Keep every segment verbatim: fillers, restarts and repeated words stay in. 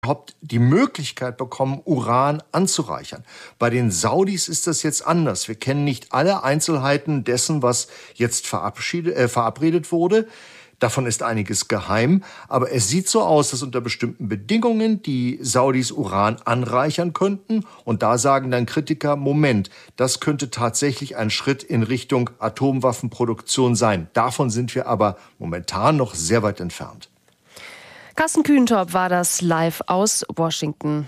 überhaupt die Möglichkeit bekommen, Uran anzureichern. Bei den Saudis ist das jetzt anders. Wir kennen nicht alle Einzelheiten dessen, was jetzt verabschiedet, äh, verabredet wurde. Davon ist einiges geheim. Aber es sieht so aus, dass unter bestimmten Bedingungen die Saudis Uran anreichern könnten. Und da sagen dann Kritiker, Moment, das könnte tatsächlich ein Schritt in Richtung Atomwaffenproduktion sein. Davon sind wir aber momentan noch sehr weit entfernt. Carsten Kühntop war das live aus Washington.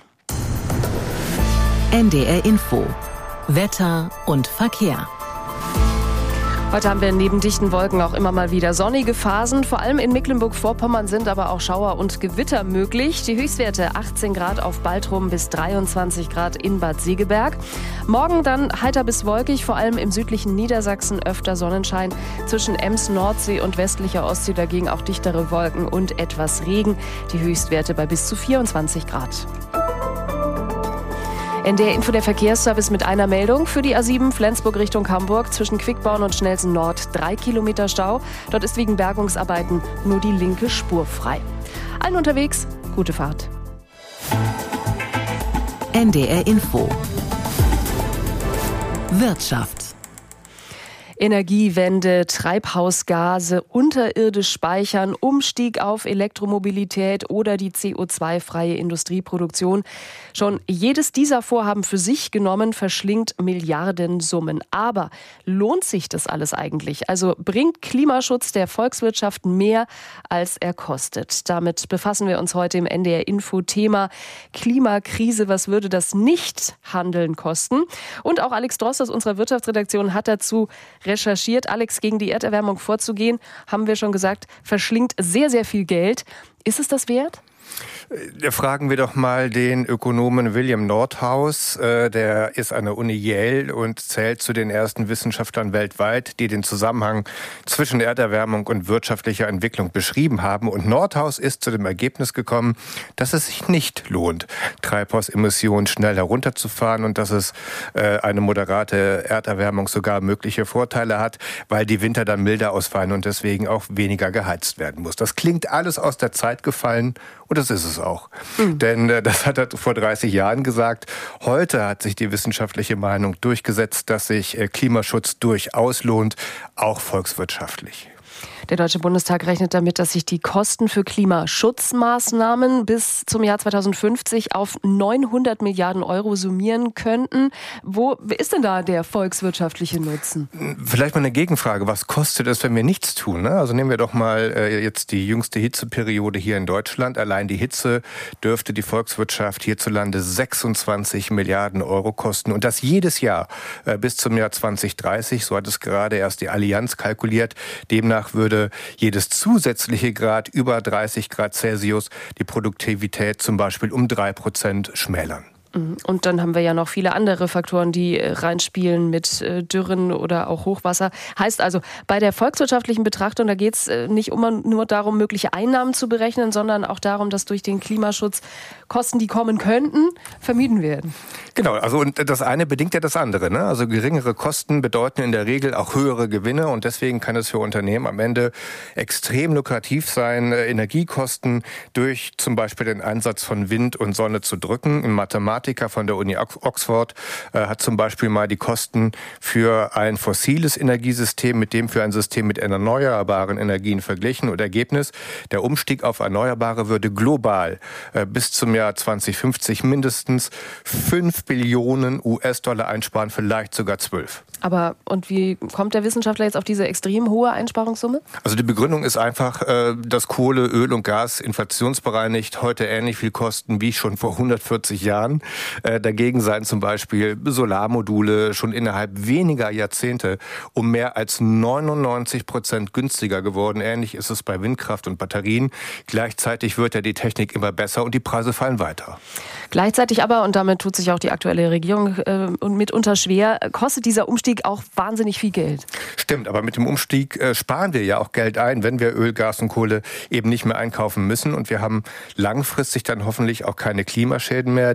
N D R Info. Wetter und Verkehr. Heute haben wir neben dichten Wolken auch immer mal wieder sonnige Phasen. Vor allem in Mecklenburg-Vorpommern sind aber auch Schauer und Gewitter möglich. Die Höchstwerte achtzehn Grad auf Baltrum bis dreiundzwanzig Grad in Bad Segeberg. Morgen dann heiter bis wolkig, vor allem im südlichen Niedersachsen öfter Sonnenschein. Zwischen Ems, Nordsee und westlicher Ostsee dagegen auch dichtere Wolken und etwas Regen. Die Höchstwerte bei bis zu vierundzwanzig Grad. N D R Info, der Verkehrsservice mit einer Meldung. Für die A sieben Flensburg Richtung Hamburg zwischen Quickborn und Schnelsen Nord drei Kilometer Stau. Dort ist wegen Bergungsarbeiten nur die linke Spur frei. Allen unterwegs, gute Fahrt. N D R Info. Wirtschaft. Energiewende, Treibhausgase unterirdisch speichern, Umstieg auf Elektromobilität oder die C O zwei freie Industrieproduktion. Schon jedes dieser Vorhaben für sich genommen verschlingt Milliardensummen. Aber lohnt sich das alles eigentlich? Also bringt Klimaschutz der Volkswirtschaft mehr, als er kostet? Damit befassen wir uns heute im N D R Info Thema Klimakrise. Was würde das Nichthandeln kosten? Und auch Alex Drost aus unserer Wirtschaftsredaktion hat dazu recherchiert. Alex, gegen die Erderwärmung vorzugehen, haben wir schon gesagt, verschlingt sehr, sehr viel Geld. Ist es das wert? Da fragen wir doch mal den Ökonomen William Nordhaus. Der ist an der Uni Yale und zählt zu den ersten Wissenschaftlern weltweit, die den Zusammenhang zwischen Erderwärmung und wirtschaftlicher Entwicklung beschrieben haben. Und Nordhaus ist zu dem Ergebnis gekommen, dass es sich nicht lohnt, Treibhausemissionen schnell herunterzufahren und dass es eine moderate Erderwärmung sogar mögliche Vorteile hat, weil die Winter dann milder ausfallen und deswegen auch weniger geheizt werden muss. Das klingt alles aus der Zeit gefallen und das ist es auch. Mhm. Denn äh, das hat er vor dreißig Jahren gesagt. Heute hat sich die wissenschaftliche Meinung durchgesetzt, dass sich äh, Klimaschutz durchaus lohnt, auch volkswirtschaftlich. Der Deutsche Bundestag rechnet damit, dass sich die Kosten für Klimaschutzmaßnahmen bis zum Jahr zweitausendfünfzig auf neunhundert Milliarden Euro summieren könnten. Wo ist denn da der volkswirtschaftliche Nutzen? Vielleicht mal eine Gegenfrage. Was kostet es, wenn wir nichts tun? Ne? Also nehmen wir doch mal äh, jetzt die jüngste Hitzeperiode hier in Deutschland. Allein die Hitze dürfte die Volkswirtschaft hierzulande sechsundzwanzig Milliarden Euro kosten. Und das jedes Jahr äh, bis zum Jahr zweitausenddreißig. So hat es gerade erst die Allianz kalkuliert. Demnach würde jedes zusätzliche Grad über dreißig Grad Celsius die Produktivität zum Beispiel um drei Prozent schmälern. Und dann haben wir ja noch viele andere Faktoren, die reinspielen mit Dürren oder auch Hochwasser. Heißt also, bei der volkswirtschaftlichen Betrachtung, da geht es nicht immer nur darum, mögliche Einnahmen zu berechnen, sondern auch darum, dass durch den Klimaschutz Kosten, die kommen könnten, vermieden werden. Genau, also und das eine bedingt ja das andere. Ne? Also geringere Kosten bedeuten in der Regel auch höhere Gewinne und deswegen kann es für Unternehmen am Ende extrem lukrativ sein, Energiekosten durch zum Beispiel den Einsatz von Wind und Sonne zu drücken. Ein Mathematiker von der Uni Oxford äh, hat zum Beispiel mal die Kosten für ein fossiles Energiesystem mit dem für ein System mit erneuerbaren Energien verglichen und Ergebnis, der Umstieg auf Erneuerbare würde global äh, bis zum Jahr zweitausendfünfzig mindestens fünf Billionen U S-Dollar einsparen, vielleicht sogar zwölf. Aber und wie kommt der Wissenschaftler jetzt auf diese extrem hohe Einsparungssumme? Also die Begründung ist einfach, dass Kohle, Öl und Gas inflationsbereinigt heute ähnlich viel kosten wie schon vor hundertvierzig Jahren. Dagegen seien zum Beispiel Solarmodule schon innerhalb weniger Jahrzehnte um mehr als neunundneunzig Prozent günstiger geworden. Ähnlich ist es bei Windkraft und Batterien. Gleichzeitig wird ja die Technik immer besser und die Preise fallen weiter. Gleichzeitig aber, und damit tut sich auch die aktuelle Regierung äh, mitunter schwer, kostet dieser Umstieg auch wahnsinnig viel Geld. Stimmt, aber mit dem Umstieg äh, sparen wir ja auch Geld ein, wenn wir Öl, Gas und Kohle eben nicht mehr einkaufen müssen. Und wir haben langfristig dann hoffentlich auch keine Klimaschäden mehr. Der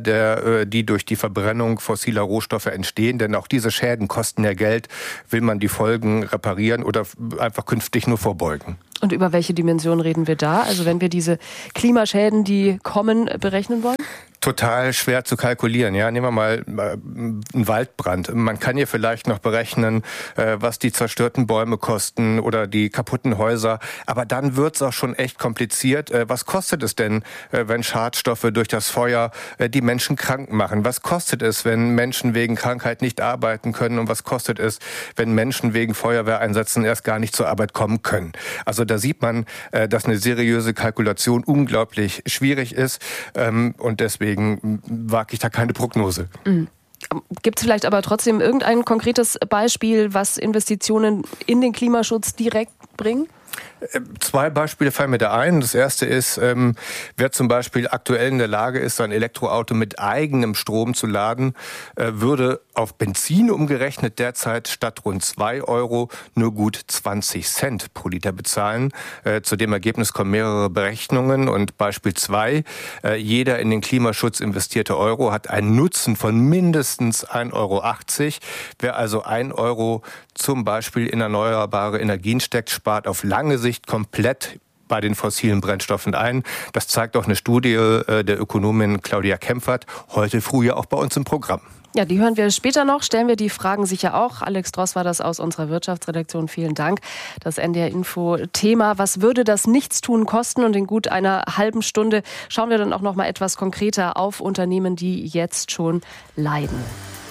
Schäden, die durch die Verbrennung fossiler Rohstoffe entstehen. Denn auch diese Schäden kosten ja Geld. Will man die Folgen reparieren oder einfach künftig nur vorbeugen? Und über welche Dimension reden wir da? Also wenn wir diese Klimaschäden, die kommen, berechnen wollen? Total schwer zu kalkulieren. Ja, nehmen wir mal einen Waldbrand. Man kann hier vielleicht noch berechnen, was die zerstörten Bäume kosten oder die kaputten Häuser. Aber dann wird's auch schon echt kompliziert. Was kostet es denn, wenn Schadstoffe durch das Feuer die Menschen krank machen? Was kostet es, wenn Menschen wegen Krankheit nicht arbeiten können? Und was kostet es, wenn Menschen wegen Feuerwehreinsätzen erst gar nicht zur Arbeit kommen können? Also da sieht man, dass eine seriöse Kalkulation unglaublich schwierig ist. Und deswegen Deswegen wage ich da keine Prognose. Mhm. Gibt es vielleicht aber trotzdem irgendein konkretes Beispiel, was Investitionen in den Klimaschutz direkt bringen? Zwei Beispiele fallen mir da ein. Das erste ist, ähm, wer zum Beispiel aktuell in der Lage ist, sein Elektroauto mit eigenem Strom zu laden, äh, würde auf Benzin umgerechnet derzeit statt rund zwei Euro nur gut zwanzig Cent pro Liter bezahlen. Äh, zu dem Ergebnis kommen mehrere Berechnungen. Und Beispiel zwei, äh, jeder in den Klimaschutz investierte Euro hat einen Nutzen von mindestens ein Euro achtzig. Wer also ein Euro zum Beispiel in erneuerbare Energien steckt, spart auf lange Sicht komplett bei den fossilen Brennstoffen ein. Das zeigt auch eine Studie der Ökonomin Claudia Kempfert, heute früh ja auch bei uns im Programm. Ja, die hören wir später noch. Stellen wir die Fragen sicher auch. Alex Dross war das aus unserer Wirtschaftsredaktion. Vielen Dank. Das N D R-Info-Thema. Was würde das Nichtstun kosten? Und in gut einer halben Stunde schauen wir dann auch noch mal etwas konkreter auf Unternehmen, die jetzt schon leiden.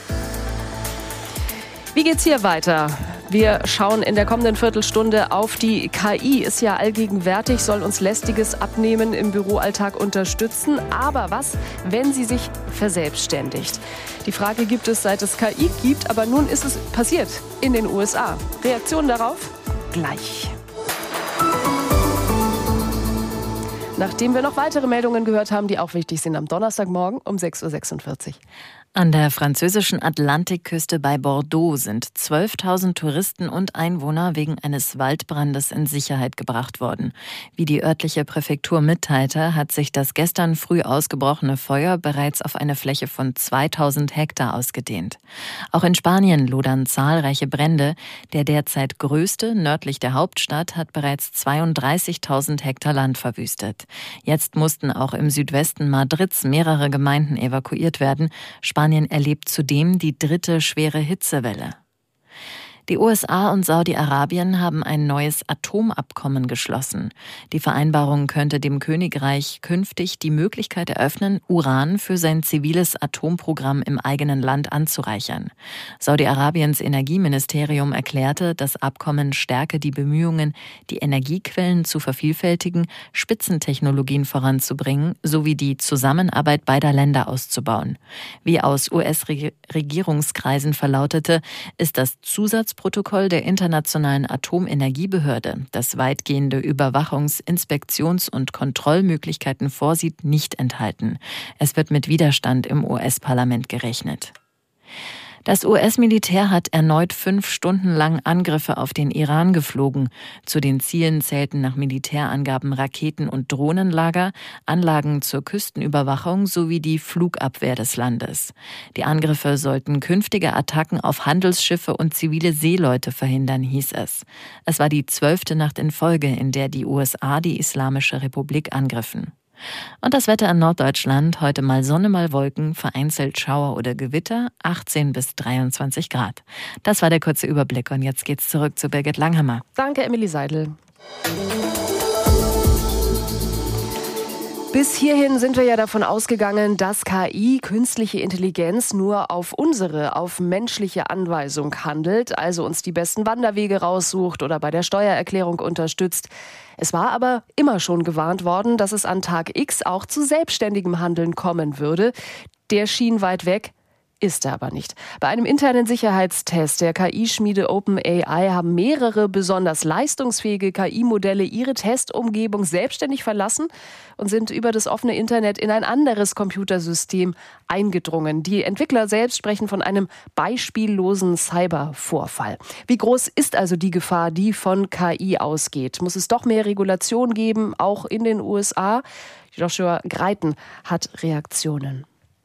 Wie geht's hier weiter? Wir schauen in der kommenden Viertelstunde auf die K I. Ist ja allgegenwärtig, soll uns lästiges Abnehmen im Büroalltag unterstützen. Aber was, wenn sie sich verselbstständigt? Die Frage gibt es, seit es K I gibt, aber nun ist es passiert in den U S A. Reaktion darauf? Gleich. Nachdem wir noch weitere Meldungen gehört haben, die auch wichtig sind, am Donnerstagmorgen um sechs Uhr sechsundvierzig. An der französischen Atlantikküste bei Bordeaux sind zwölftausend Touristen und Einwohner wegen eines Waldbrandes in Sicherheit gebracht worden. Wie die örtliche Präfektur mitteilte, hat sich das gestern früh ausgebrochene Feuer bereits auf eine Fläche von zweitausend Hektar ausgedehnt. Auch in Spanien lodern zahlreiche Brände. Der derzeit größte, nördlich der Hauptstadt, hat bereits zweiunddreißigtausend Hektar Land verwüstet. Jetzt mussten auch im Südwesten Madrids mehrere Gemeinden evakuiert werden. Spanien erlebt zudem die dritte schwere Hitzewelle. Die U S A und Saudi-Arabien haben ein neues Atomabkommen geschlossen. Die Vereinbarung könnte dem Königreich künftig die Möglichkeit eröffnen, Uran für sein ziviles Atomprogramm im eigenen Land anzureichern. Saudi-Arabiens Energieministerium erklärte, das Abkommen stärke die Bemühungen, die Energiequellen zu vervielfältigen, Spitzentechnologien voranzubringen sowie die Zusammenarbeit beider Länder auszubauen. Wie aus U S-Regierungskreisen verlautete, ist das Zusatz Protokoll der Internationalen Atomenergiebehörde, das weitgehende Überwachungs-, Inspektions- und Kontrollmöglichkeiten vorsieht, nicht enthalten. Es wird mit Widerstand im U S-Parlament gerechnet. Das U S-Militär hat erneut fünf Stunden lang Angriffe auf den Iran geflogen. Zu den Zielen zählten nach Militärangaben Raketen- und Drohnenlager, Anlagen zur Küstenüberwachung sowie die Flugabwehr des Landes. Die Angriffe sollten künftige Attacken auf Handelsschiffe und zivile Seeleute verhindern, hieß es. Es war die zwölfte Nacht in Folge, in der die U S A die Islamische Republik angriffen. Und das Wetter in Norddeutschland, heute mal Sonne, mal Wolken, vereinzelt Schauer oder Gewitter, achtzehn bis dreiundzwanzig Grad. Das war der kurze Überblick und jetzt geht's zurück zu Birgit Langhammer. Danke, Emilie Seidel. Bis hierhin sind wir ja davon ausgegangen, dass K I, künstliche Intelligenz, nur auf unsere, auf menschliche Anweisung handelt, also uns die besten Wanderwege raussucht oder bei der Steuererklärung unterstützt. Es war aber immer schon gewarnt worden, dass es an Tag X auch zu selbstständigem Handeln kommen würde. Der schien weit weg. Ist er aber nicht. Bei einem internen Sicherheitstest der K I-Schmiede OpenAI haben mehrere besonders leistungsfähige K I-Modelle ihre Testumgebung selbstständig verlassen und sind über das offene Internet in ein anderes Computersystem eingedrungen. Die Entwickler selbst sprechen von einem beispiellosen Cybervorfall. Wie groß ist also die Gefahr, die von K I ausgeht? Muss es doch mehr Regulation geben, auch in den U S A? Joshua Greiten hat Reaktionen.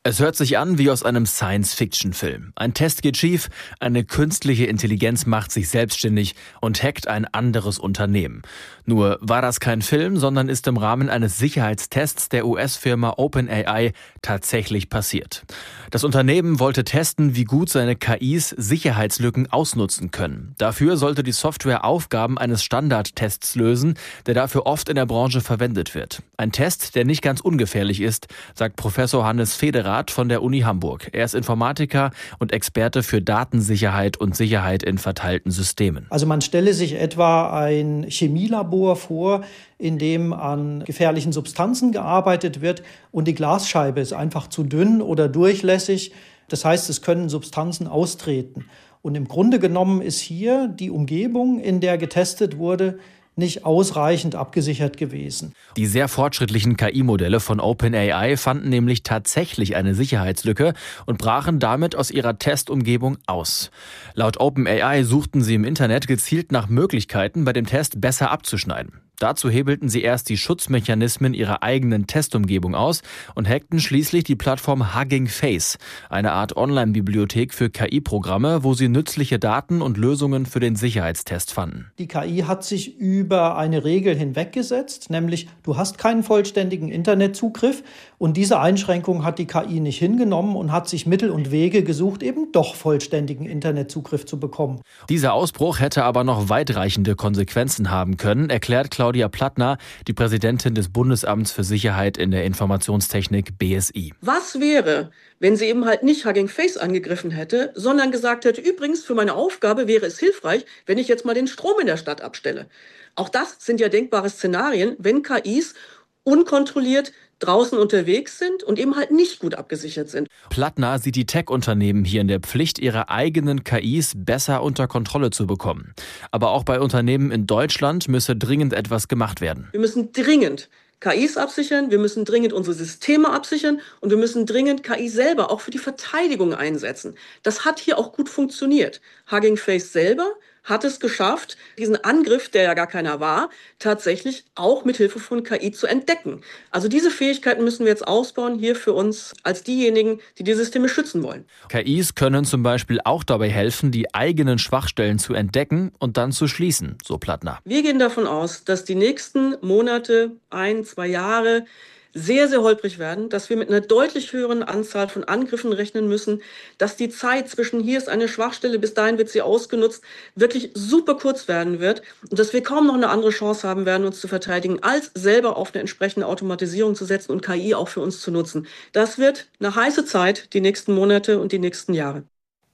Es hört sich an wie aus einem Science-Fiction-Film. Ein Test geht schief, eine künstliche Intelligenz macht sich selbstständig und hackt ein anderes Unternehmen. Nur war das kein Film, sondern ist im Rahmen eines Sicherheitstests der U S-Firma OpenAI tatsächlich passiert. Das Unternehmen wollte testen, wie gut seine K Is Sicherheitslücken ausnutzen können. Dafür sollte die Software Aufgaben eines Standardtests lösen, der dafür oft in der Branche verwendet wird. Ein Test, der nicht ganz ungefährlich ist, sagt Professor Hannes Federer von der Uni Hamburg. Er ist Informatiker und Experte für Datensicherheit und Sicherheit in verteilten Systemen. Also man stelle sich etwa ein Chemielabor vor, in dem an gefährlichen Substanzen gearbeitet wird und die Glasscheibe ist einfach zu dünn oder durchlässig. Das heißt, es können Substanzen austreten. Und im Grunde genommen ist hier die Umgebung, in der getestet wurde, nicht ausreichend abgesichert gewesen. Die sehr fortschrittlichen K I-Modelle von OpenAI fanden nämlich tatsächlich eine Sicherheitslücke und brachen damit aus ihrer Testumgebung aus. Laut OpenAI suchten sie im Internet gezielt nach Möglichkeiten, bei dem Test besser abzuschneiden. Dazu hebelten sie erst die Schutzmechanismen ihrer eigenen Testumgebung aus und hackten schließlich die Plattform Hugging Face, eine Art Online-Bibliothek für K I-Programme, wo sie nützliche Daten und Lösungen für den Sicherheitstest fanden. Die K I hat sich über eine Regel hinweggesetzt, nämlich du hast keinen vollständigen Internetzugriff, und diese Einschränkung hat die K I nicht hingenommen und hat sich Mittel und Wege gesucht, eben doch vollständigen Internetzugriff zu bekommen. Dieser Ausbruch hätte aber noch weitreichende Konsequenzen haben können, erklärt Claudia Plattner, die Präsidentin des Bundesamts für Sicherheit in der Informationstechnik B S I. Was wäre, wenn sie eben halt nicht Hugging Face angegriffen hätte, sondern gesagt hätte, übrigens für meine Aufgabe wäre es hilfreich, wenn ich jetzt mal den Strom in der Stadt abstelle. Auch das sind ja denkbare Szenarien, wenn K Is unkontrolliert draußen unterwegs sind und eben halt nicht gut abgesichert sind. Plattner sieht die Tech-Unternehmen hier in der Pflicht, ihre eigenen K Is besser unter Kontrolle zu bekommen. Aber auch bei Unternehmen in Deutschland müsse dringend etwas gemacht werden. Wir müssen dringend K Is absichern, wir müssen dringend unsere Systeme absichern und wir müssen dringend K I selber auch für die Verteidigung einsetzen. Das hat hier auch gut funktioniert. Hugging Face selber hat es geschafft, diesen Angriff, der ja gar keiner war, tatsächlich auch mit Hilfe von K I zu entdecken. Also diese Fähigkeiten müssen wir jetzt ausbauen, hier für uns als diejenigen, die die Systeme schützen wollen. K Is können zum Beispiel auch dabei helfen, die eigenen Schwachstellen zu entdecken und dann zu schließen, so Plattner. Wir gehen davon aus, dass die nächsten Monate, ein, zwei Jahre sehr, sehr holprig werden, dass wir mit einer deutlich höheren Anzahl von Angriffen rechnen müssen, dass die Zeit zwischen hier ist eine Schwachstelle, bis dahin wird sie ausgenutzt, wirklich super kurz werden wird und dass wir kaum noch eine andere Chance haben werden, uns zu verteidigen, als selber auf eine entsprechende Automatisierung zu setzen und K I auch für uns zu nutzen. Das wird eine heiße Zeit, die nächsten Monate und die nächsten Jahre.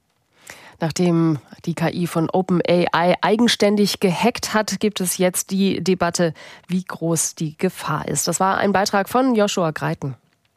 Nachdem die K I von OpenAI eigenständig gehackt hat, gibt es jetzt die Debatte, wie groß die Gefahr ist. Das war ein Beitrag von Joshua Greiten.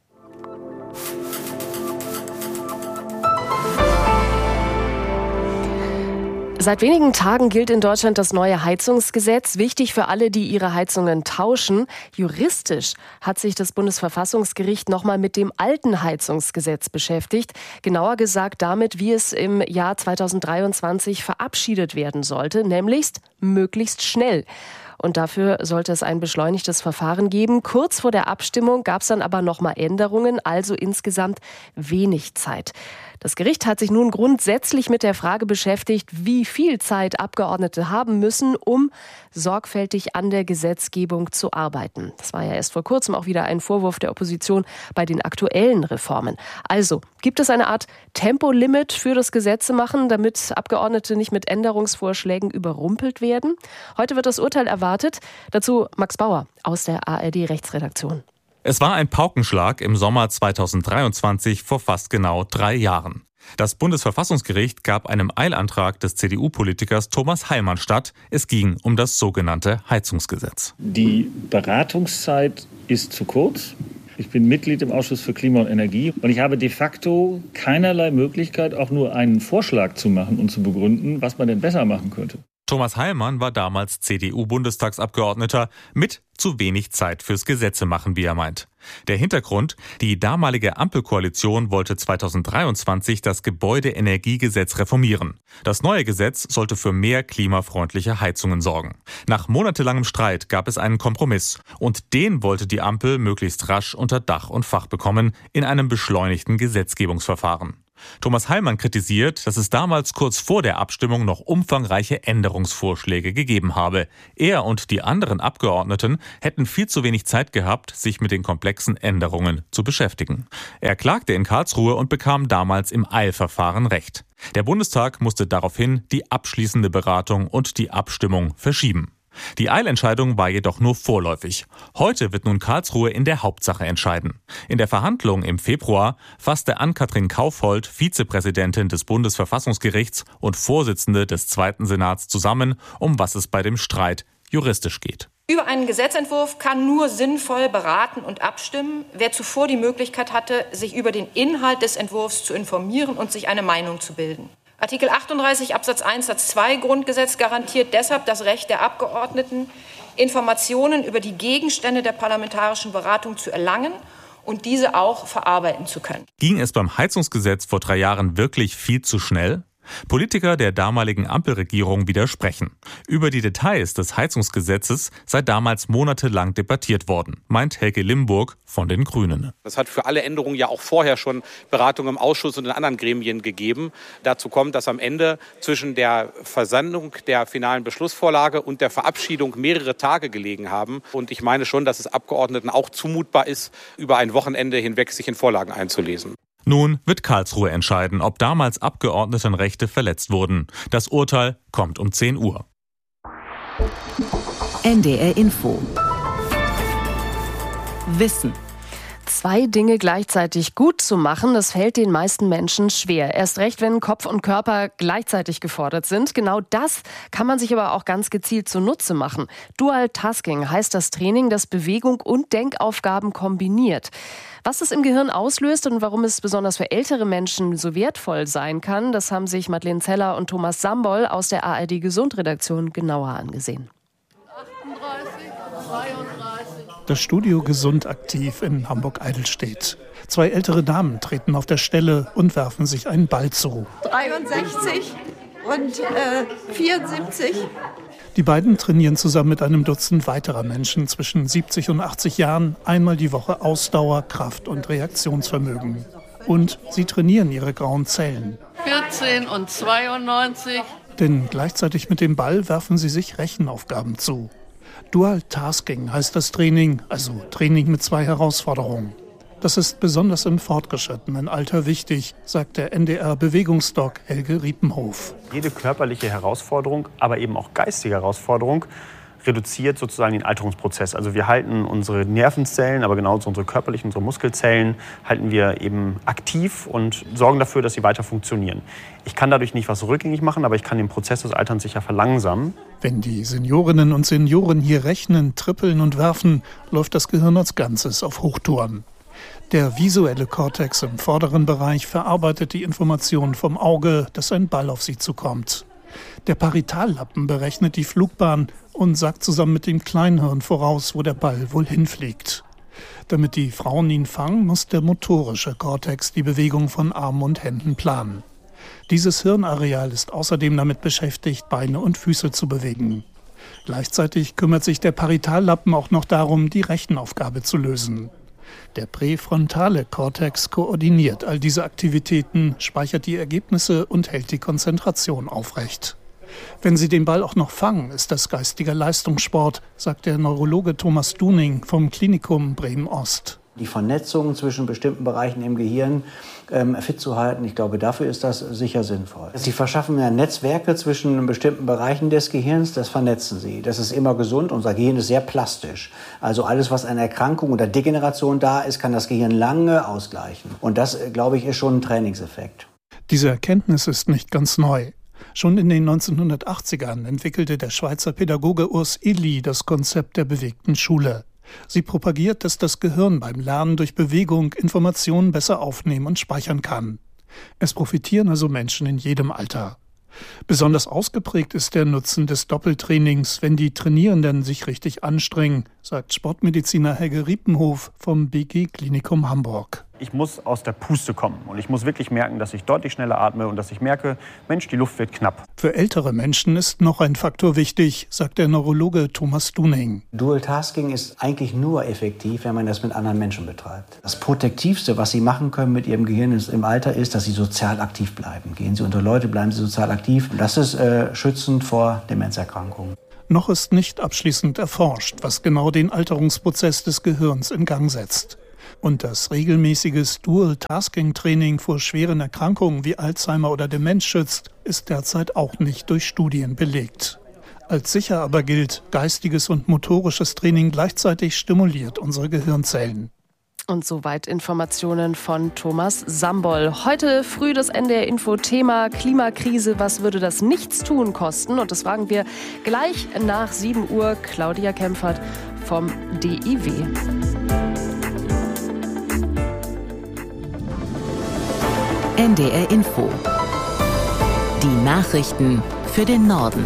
Seit wenigen Tagen gilt in Deutschland das neue Heizungsgesetz. Wichtig für alle, die ihre Heizungen tauschen. Juristisch hat sich das Bundesverfassungsgericht nochmal mit dem alten Heizungsgesetz beschäftigt. Genauer gesagt damit, wie es im Jahr zweitausenddreiundzwanzig verabschiedet werden sollte, nämlich möglichst schnell. Und dafür sollte es ein beschleunigtes Verfahren geben. Kurz vor der Abstimmung gab es dann aber nochmal Änderungen, also insgesamt wenig Zeit. Das Gericht hat sich nun grundsätzlich mit der Frage beschäftigt, wie viel Zeit Abgeordnete haben müssen, um sorgfältig an der Gesetzgebung zu arbeiten. Das war ja erst vor kurzem auch wieder ein Vorwurf der Opposition bei den aktuellen Reformen. Also, gibt es eine Art Tempolimit für das Gesetzemachen, damit Abgeordnete nicht mit Änderungsvorschlägen überrumpelt werden? Heute wird das Urteil erwartet. Dazu Max Bauer aus der A R D-Rechtsredaktion. Es war ein Paukenschlag im Sommer zweitausenddreiundzwanzig vor fast genau drei Jahren. Das Bundesverfassungsgericht gab einem Eilantrag des C D U-Politikers Thomas Heilmann statt. Es ging um das sogenannte Heizungsgesetz. Die Beratungszeit ist zu kurz. Ich bin Mitglied im Ausschuss für Klima und Energie und ich habe de facto keinerlei Möglichkeit, auch nur einen Vorschlag zu machen und zu begründen, was man denn besser machen könnte. Thomas Heilmann war damals C D U-Bundestagsabgeordneter mit zu wenig Zeit fürs Gesetzemachen, wie er meint. Der Hintergrund: Die damalige Ampelkoalition wollte zweitausenddreiundzwanzig das Gebäudeenergiegesetz reformieren. Das neue Gesetz sollte für mehr klimafreundliche Heizungen sorgen. Nach monatelangem Streit gab es einen Kompromiss und den wollte die Ampel möglichst rasch unter Dach und Fach bekommen in einem beschleunigten Gesetzgebungsverfahren. Thomas Heilmann kritisiert, dass es damals kurz vor der Abstimmung noch umfangreiche Änderungsvorschläge gegeben habe. Er und die anderen Abgeordneten hätten viel zu wenig Zeit gehabt, sich mit den komplexen Änderungen zu beschäftigen. Er klagte in Karlsruhe und bekam damals im Eilverfahren Recht. Der Bundestag musste daraufhin die abschließende Beratung und die Abstimmung verschieben. Die Eilentscheidung war jedoch nur vorläufig. Heute wird nun Karlsruhe in der Hauptsache entscheiden. In der Verhandlung im Februar fasste Ann-Kathrin Kaufhold, Vizepräsidentin des Bundesverfassungsgerichts und Vorsitzende des Zweiten Senats, zusammen, um was es bei dem Streit juristisch geht. Über einen Gesetzentwurf kann nur sinnvoll beraten und abstimmen, wer zuvor die Möglichkeit hatte, sich über den Inhalt des Entwurfs zu informieren und sich eine Meinung zu bilden. Artikel achtunddreißig Absatz eins Satz zwei Grundgesetz garantiert deshalb das Recht der Abgeordneten, Informationen über die Gegenstände der parlamentarischen Beratung zu erlangen und diese auch verarbeiten zu können. Ging es beim Heizungsgesetz vor drei Jahren wirklich viel zu schnell? Politiker der damaligen Ampelregierung widersprechen. Über die Details des Heizungsgesetzes sei damals monatelang debattiert worden, meint Helge Limburg von den Grünen. Es hat für alle Änderungen ja auch vorher schon Beratungen im Ausschuss und in anderen Gremien gegeben. Dazu kommt, dass am Ende zwischen der Versendung der finalen Beschlussvorlage und der Verabschiedung mehrere Tage gelegen haben. Und ich meine schon, dass es Abgeordneten auch zumutbar ist, über ein Wochenende hinweg sich in Vorlagen einzulesen. Nun wird Karlsruhe entscheiden, ob damals Abgeordnetenrechte verletzt wurden. Das Urteil kommt um zehn Uhr. N D R Info. Wissen. Zwei Dinge gleichzeitig gut zu machen, das fällt den meisten Menschen schwer. Erst recht, wenn Kopf und Körper gleichzeitig gefordert sind. Genau das kann man sich aber auch ganz gezielt zunutze machen. Dual Tasking heißt das Training, das Bewegung und Denkaufgaben kombiniert. Was es im Gehirn auslöst und warum es besonders für ältere Menschen so wertvoll sein kann, das haben sich Madeleine Zeller und Thomas Sambol aus der A R D-Gesundredaktion genauer angesehen. Das Studio Gesund aktiv in Hamburg-Eidelstedt. Zwei ältere Damen treten auf der Stelle und werfen sich einen Ball zu. dreiundsechzig und äh, vierundsiebzig. Die beiden trainieren zusammen mit einem Dutzend weiterer Menschen zwischen siebzig und achtzig Jahren einmal die Woche Ausdauer, Kraft und Reaktionsvermögen. Und sie trainieren ihre grauen Zellen. vierzehn und zweiundneunzig. Denn gleichzeitig mit dem Ball werfen sie sich Rechenaufgaben zu. Dual Tasking heißt das Training, also Training mit zwei Herausforderungen. Das ist besonders im fortgeschrittenen Alter wichtig, sagt der N D R-Bewegungsdoc Helge Riepenhof. Jede körperliche Herausforderung, aber eben auch geistige Herausforderung reduziert sozusagen den Alterungsprozess. Also wir halten unsere Nervenzellen, aber genauso unsere körperlichen, unsere Muskelzellen, halten wir eben aktiv und sorgen dafür, dass sie weiter funktionieren. Ich kann dadurch nicht was rückgängig machen, aber ich kann den Prozess des Alterns sicher verlangsamen. Wenn die Seniorinnen und Senioren hier rechnen, trippeln und werfen, läuft das Gehirn als Ganzes auf Hochtouren. Der visuelle Kortex im vorderen Bereich verarbeitet die Informationen vom Auge, dass ein Ball auf sie zukommt. Der Paritallappen berechnet die Flugbahn und sagt zusammen mit dem Kleinhirn voraus, wo der Ball wohl hinfliegt. Damit die Frauen ihn fangen, muss der motorische Kortex die Bewegung von Armen und Händen planen. Dieses Hirnareal ist außerdem damit beschäftigt, Beine und Füße zu bewegen. Gleichzeitig kümmert sich der Paritallappen auch noch darum, die Rechenaufgabe zu lösen. Der präfrontale Kortex koordiniert all diese Aktivitäten, speichert die Ergebnisse und hält die Konzentration aufrecht. Wenn Sie den Ball auch noch fangen, ist das geistiger Leistungssport, sagt der Neurologe Thomas Duning vom Klinikum Bremen-Ost. Die Vernetzung zwischen bestimmten Bereichen im Gehirn ähm, fit zu halten, ich glaube, dafür ist das sicher sinnvoll. Sie verschaffen ja Netzwerke zwischen bestimmten Bereichen des Gehirns, das vernetzen sie. Das ist immer gesund, unser Gehirn ist sehr plastisch. Also alles, was an Erkrankung oder Degeneration da ist, kann das Gehirn lange ausgleichen. Und das, glaube ich, ist schon ein Trainingseffekt. Diese Erkenntnis ist nicht ganz neu. Schon in den neunzehnhundertachtzigern entwickelte der Schweizer Pädagoge Urs Illy das Konzept der bewegten Schule. Sie propagiert, dass das Gehirn beim Lernen durch Bewegung Informationen besser aufnehmen und speichern kann. Es profitieren also Menschen in jedem Alter. Besonders ausgeprägt ist der Nutzen des Doppeltrainings, wenn die Trainierenden sich richtig anstrengen, sagt Sportmediziner Helge Riepenhof vom B G-Klinikum Hamburg. Ich muss aus der Puste kommen und ich muss wirklich merken, dass ich deutlich schneller atme und dass ich merke, Mensch, die Luft wird knapp. Für ältere Menschen ist noch ein Faktor wichtig, sagt der Neurologe Thomas Duning. Dual Tasking ist eigentlich nur effektiv, wenn man das mit anderen Menschen betreibt. Das Protektivste, was Sie machen können mit Ihrem Gehirn im Alter, ist, dass Sie sozial aktiv bleiben. Gehen Sie unter Leute, bleiben Sie sozial aktiv. Das ist äh, schützend vor Demenzerkrankungen. Noch ist nicht abschließend erforscht, was genau den Alterungsprozess des Gehirns in Gang setzt. Und das regelmäßiges Dual-Tasking-Training vor schweren Erkrankungen wie Alzheimer oder Demenz schützt, ist derzeit auch nicht durch Studien belegt. Als sicher aber gilt, geistiges und motorisches Training gleichzeitig stimuliert unsere Gehirnzellen. Und soweit Informationen von Thomas Sambol. Heute früh das N D R-Info-Thema Klimakrise. Was würde das Nichtstun kosten? Und das fragen wir gleich nach sieben Uhr. Claudia Kempfert vom D I W. N D R Info. Die Nachrichten für den Norden.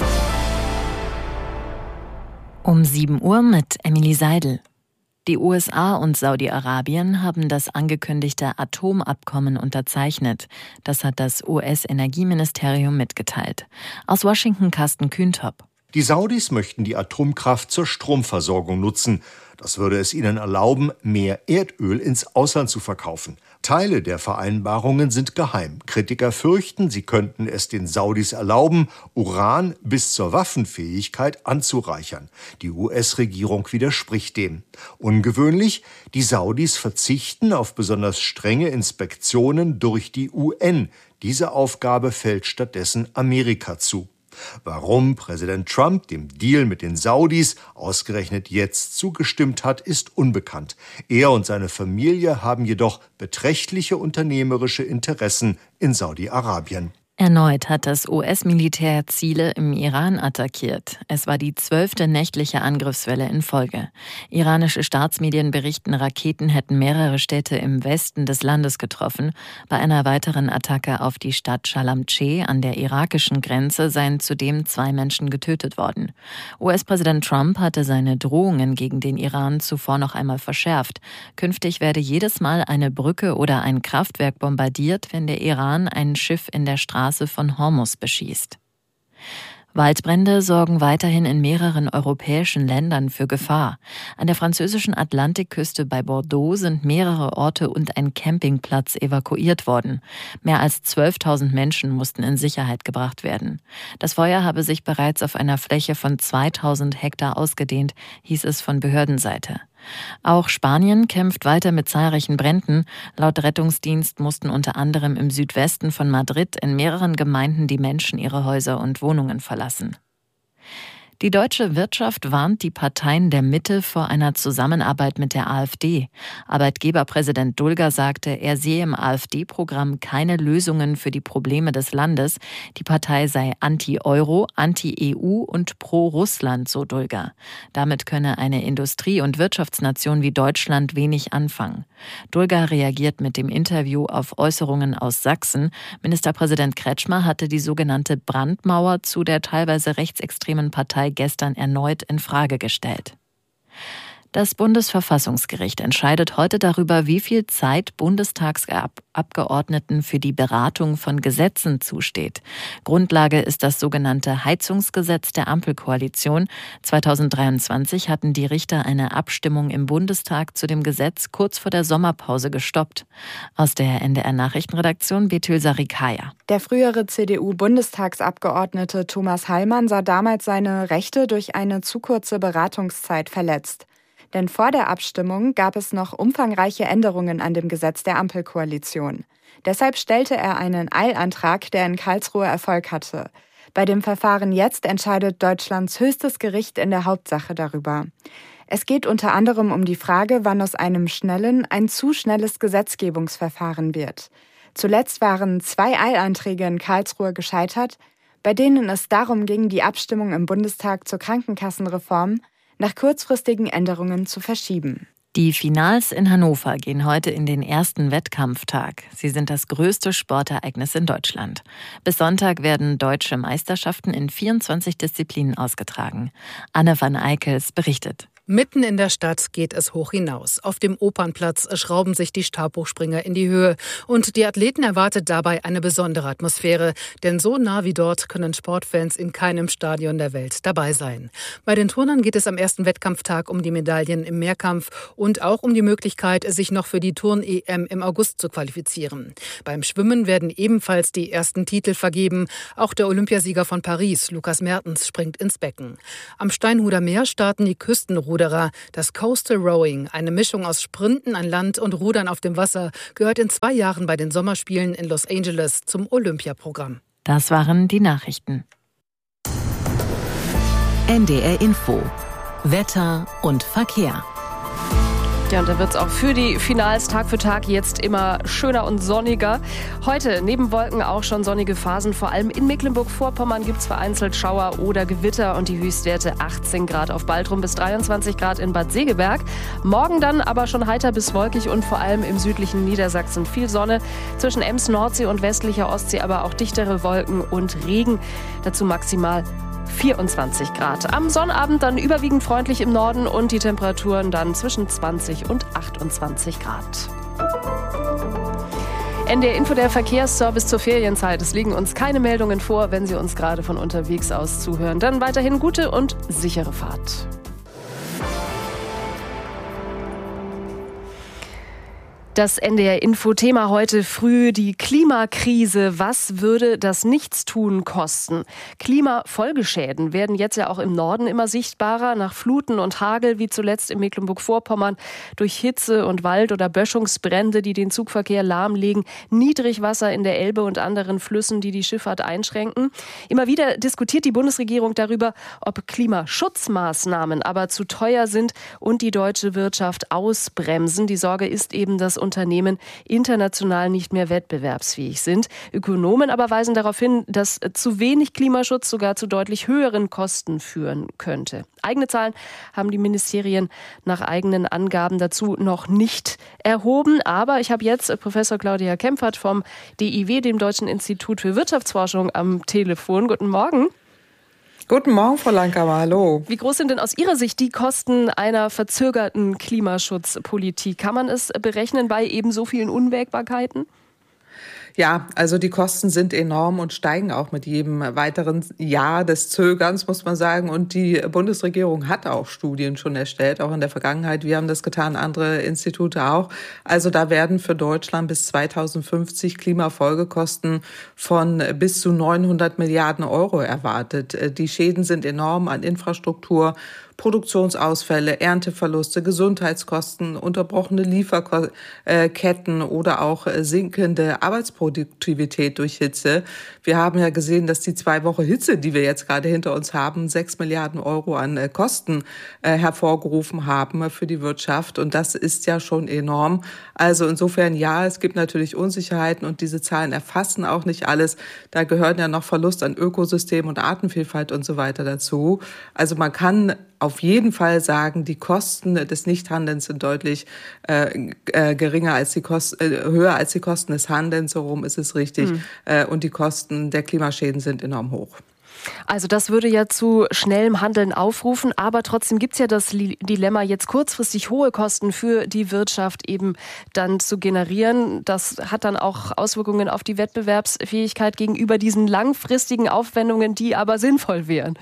Um sieben Uhr mit Emily Seidel. Die U S A und Saudi-Arabien haben das angekündigte Atomabkommen unterzeichnet. Das hat das U S-Energieministerium mitgeteilt. Aus Washington Carsten Kühntop. Die Saudis möchten die Atomkraft zur Stromversorgung nutzen. Das würde es ihnen erlauben, mehr Erdöl ins Ausland zu verkaufen. Teile der Vereinbarungen sind geheim. Kritiker fürchten, sie könnten es den Saudis erlauben, Uran bis zur Waffenfähigkeit anzureichern. Die U S-Regierung widerspricht dem. Ungewöhnlich, die Saudis verzichten auf besonders strenge Inspektionen durch die U N. Diese Aufgabe fällt stattdessen Amerika zu. Warum Präsident Trump dem Deal mit den Saudis ausgerechnet jetzt zugestimmt hat, ist unbekannt. Er und seine Familie haben jedoch beträchtliche unternehmerische Interessen in Saudi-Arabien. Erneut hat das U S-Militär Ziele im Iran attackiert. Es war die zwölfte nächtliche Angriffswelle in Folge. Iranische Staatsmedien berichten, Raketen hätten mehrere Städte im Westen des Landes getroffen. Bei einer weiteren Attacke auf die Stadt Shalamcheh an der irakischen Grenze seien zudem zwei Menschen getötet worden. U S-Präsident Trump hatte seine Drohungen gegen den Iran zuvor noch einmal verschärft. Künftig werde jedes Mal eine Brücke oder ein Kraftwerk bombardiert, wenn der Iran ein Schiff in der Straße von Hormuz beschießt. Waldbrände sorgen weiterhin in mehreren europäischen Ländern für Gefahr. An der französischen Atlantikküste bei Bordeaux sind mehrere Orte und ein Campingplatz evakuiert worden. Mehr als zwölftausend Menschen mussten in Sicherheit gebracht werden. Das Feuer habe sich bereits auf einer Fläche von zweitausend Hektar ausgedehnt, hieß es von Behördenseite. Auch Spanien kämpft weiter mit zahlreichen Bränden. Laut Rettungsdienst mussten unter anderem im Südwesten von Madrid in mehreren Gemeinden die Menschen ihre Häuser und Wohnungen verlassen. Die deutsche Wirtschaft warnt die Parteien der Mitte vor einer Zusammenarbeit mit der AfD. Arbeitgeberpräsident Dulger sagte, er sehe im AfD-Programm keine Lösungen für die Probleme des Landes. Die Partei sei anti-Euro, anti-E U und pro-Russland, so Dulger. Damit könne eine Industrie- und Wirtschaftsnation wie Deutschland wenig anfangen. Dulger reagiert mit dem Interview auf Äußerungen aus Sachsen. Ministerpräsident Kretschmer hatte die sogenannte Brandmauer zu der teilweise rechtsextremen Partei gestern erneut in Frage gestellt. Das Bundesverfassungsgericht entscheidet heute darüber, wie viel Zeit Bundestagsabgeordneten für die Beratung von Gesetzen zusteht. Grundlage ist das sogenannte Heizungsgesetz der Ampelkoalition. zweitausenddreiundzwanzig hatten die Richter eine Abstimmung im Bundestag zu dem Gesetz kurz vor der Sommerpause gestoppt. Aus der N D R-Nachrichtenredaktion Betül Sarikaya. Der frühere C D U-Bundestagsabgeordnete Thomas Heilmann sah damals seine Rechte durch eine zu kurze Beratungszeit verletzt. Denn vor der Abstimmung gab es noch umfangreiche Änderungen an dem Gesetz der Ampelkoalition. Deshalb stellte er einen Eilantrag, der in Karlsruhe Erfolg hatte. Bei dem Verfahren jetzt entscheidet Deutschlands höchstes Gericht in der Hauptsache darüber. Es geht unter anderem um die Frage, wann aus einem schnellen ein zu schnelles Gesetzgebungsverfahren wird. Zuletzt waren zwei Eilanträge in Karlsruhe gescheitert, bei denen es darum ging, die Abstimmung im Bundestag zur Krankenkassenreform nach kurzfristigen Änderungen zu verschieben. Die Finals in Hannover gehen heute in den ersten Wettkampftag. Sie sind das größte Sportereignis in Deutschland. Bis Sonntag werden deutsche Meisterschaften in vierundzwanzig Disziplinen ausgetragen. Anne van Eikels berichtet. Mitten in der Stadt geht es hoch hinaus. Auf dem Opernplatz schrauben sich die Stabhochspringer in die Höhe. Und die Athleten erwartet dabei eine besondere Atmosphäre. Denn so nah wie dort können Sportfans in keinem Stadion der Welt dabei sein. Bei den Turnern geht es am ersten Wettkampftag um die Medaillen im Mehrkampf und auch um die Möglichkeit, sich noch für die Turn-E M im August zu qualifizieren. Beim Schwimmen werden ebenfalls die ersten Titel vergeben. Auch der Olympiasieger von Paris, Lukas Mertens, springt ins Becken. Am Steinhuder Meer starten die Küstenruderer. Das Coastal Rowing, eine Mischung aus Sprinten an Land und Rudern auf dem Wasser, gehört in zwei Jahren bei den Sommerspielen in Los Angeles zum Olympiaprogramm. Das waren die Nachrichten. N D R Info. Wetter und Verkehr. Ja, und da wird es auch für die Finals Tag für Tag jetzt immer schöner und sonniger. Heute neben Wolken auch schon sonnige Phasen. Vor allem in Mecklenburg-Vorpommern gibt es vereinzelt Schauer oder Gewitter und die Höchstwerte achtzehn Grad auf Baltrum bis dreiundzwanzig Grad in Bad Segeberg. Morgen dann aber schon heiter bis wolkig und vor allem im südlichen Niedersachsen viel Sonne. Zwischen Ems, Nordsee und westlicher Ostsee aber auch dichtere Wolken und Regen. Dazu maximal vierundzwanzig Grad. Am Sonnabend dann überwiegend freundlich im Norden und die Temperaturen dann zwischen zwanzig und achtundzwanzig Grad. N D R Info, der Verkehrsservice zur Ferienzeit. Es liegen uns keine Meldungen vor, wenn Sie uns gerade von unterwegs aus zuhören. Dann weiterhin gute und sichere Fahrt. Das N D R-Info-Thema heute früh, die Klimakrise. Was würde das Nichtstun kosten? Klimafolgeschäden werden jetzt ja auch im Norden immer sichtbarer. Nach Fluten und Hagel, wie zuletzt in Mecklenburg-Vorpommern, durch Hitze und Wald- oder Böschungsbrände, die den Zugverkehr lahmlegen, Niedrigwasser in der Elbe und anderen Flüssen, die die Schifffahrt einschränken. Immer wieder diskutiert die Bundesregierung darüber, ob Klimaschutzmaßnahmen aber zu teuer sind und die deutsche Wirtschaft ausbremsen. Die Sorge ist eben, dass Unternehmen international nicht mehr wettbewerbsfähig sind. Ökonomen aber weisen darauf hin, dass zu wenig Klimaschutz sogar zu deutlich höheren Kosten führen könnte. Eigene Zahlen haben die Ministerien nach eigenen Angaben dazu noch nicht erhoben. Aber ich habe jetzt Professor Claudia Kempfert vom D I W, dem Deutschen Institut für Wirtschaftsforschung, am Telefon. Guten Morgen. Guten Morgen, Frau Langkammer, hallo. Wie groß sind denn aus Ihrer Sicht die Kosten einer verzögerten Klimaschutzpolitik? Kann man es berechnen bei eben so vielen Unwägbarkeiten? Ja, also die Kosten sind enorm und steigen auch mit jedem weiteren Jahr des Zögerns, muss man sagen. Und die Bundesregierung hat auch Studien schon erstellt, auch in der Vergangenheit. Wir haben das getan, andere Institute auch. Also da werden für Deutschland bis zweitausendfünfzig Klimafolgekosten von bis zu neunhundert Milliarden Euro erwartet. Die Schäden sind enorm an Infrastruktur, Produktionsausfälle, Ernteverluste, Gesundheitskosten, unterbrochene Lieferketten oder auch sinkende Arbeitsproduktivität durch Hitze. Wir haben ja gesehen, dass die zwei Wochen Hitze, die wir jetzt gerade hinter uns haben, sechs Milliarden Euro an Kosten hervorgerufen haben für die Wirtschaft. Und das ist ja schon enorm. Also insofern, ja, es gibt natürlich Unsicherheiten und diese Zahlen erfassen auch nicht alles. Da gehören ja noch Verlust an Ökosystem und Artenvielfalt und so weiter dazu. Also man kann auf jeden Fall sagen, die Kosten des Nichthandelns sind deutlich äh, äh, geringer als die Kosten, äh, höher als die Kosten des Handelns, so rum ist es richtig. Mhm. Äh, und die Kosten der Klimaschäden sind enorm hoch. Also das würde ja zu schnellem Handeln aufrufen, aber trotzdem gibt es ja das Dilemma, jetzt kurzfristig hohe Kosten für die Wirtschaft eben dann zu generieren. Das hat dann auch Auswirkungen auf die Wettbewerbsfähigkeit gegenüber diesen langfristigen Aufwendungen, die aber sinnvoll wären.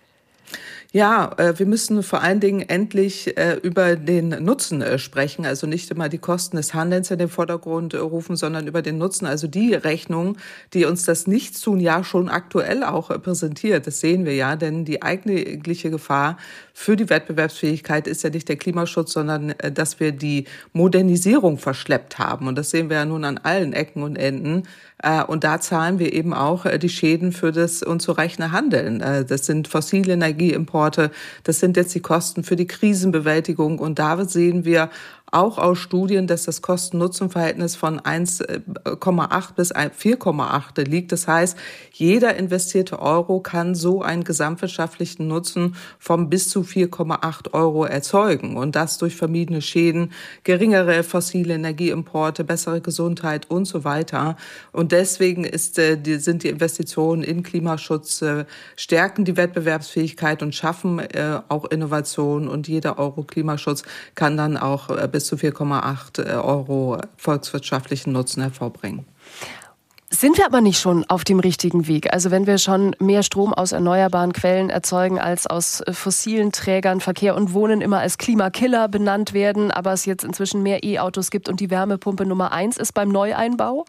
Ja, wir müssen vor allen Dingen endlich über den Nutzen sprechen, also nicht immer die Kosten des Handelns in den Vordergrund rufen, sondern über den Nutzen, also die Rechnung, die uns das Nichtstun ja schon aktuell auch präsentiert. Das sehen wir ja, denn die eigentliche Gefahr für die Wettbewerbsfähigkeit ist ja nicht der Klimaschutz, sondern dass wir die Modernisierung verschleppt haben. Und das sehen wir ja nun an allen Ecken und Enden. Und da zahlen wir eben auch die Schäden für das unzureichende Handeln. Das sind fossile Energieimporte, das sind jetzt die Kosten für die Krisenbewältigung. Und da sehen wir auch aus Studien, dass das Kosten-Nutzen-Verhältnis von eins Komma acht bis vier Komma acht liegt. Das heißt, jeder investierte Euro kann so einen gesamtwirtschaftlichen Nutzen von bis zu vier Komma acht Euro erzeugen. Und das durch vermiedene Schäden, geringere fossile Energieimporte, bessere Gesundheit und so weiter. Und deswegen ist, äh, die, sind die Investitionen in Klimaschutz, äh, stärken die Wettbewerbsfähigkeit und schaffen äh, auch Innovation. Und jeder Euro Klimaschutz kann dann auch äh, bis zu vier Komma acht Euro volkswirtschaftlichen Nutzen hervorbringen. Sind wir aber nicht schon auf dem richtigen Weg? Also wenn wir schon mehr Strom aus erneuerbaren Quellen erzeugen als aus fossilen Trägern, Verkehr und Wohnen immer als Klimakiller benannt werden, aber es jetzt inzwischen mehr E-Autos gibt und die Wärmepumpe Nummer eins ist beim Neueinbau?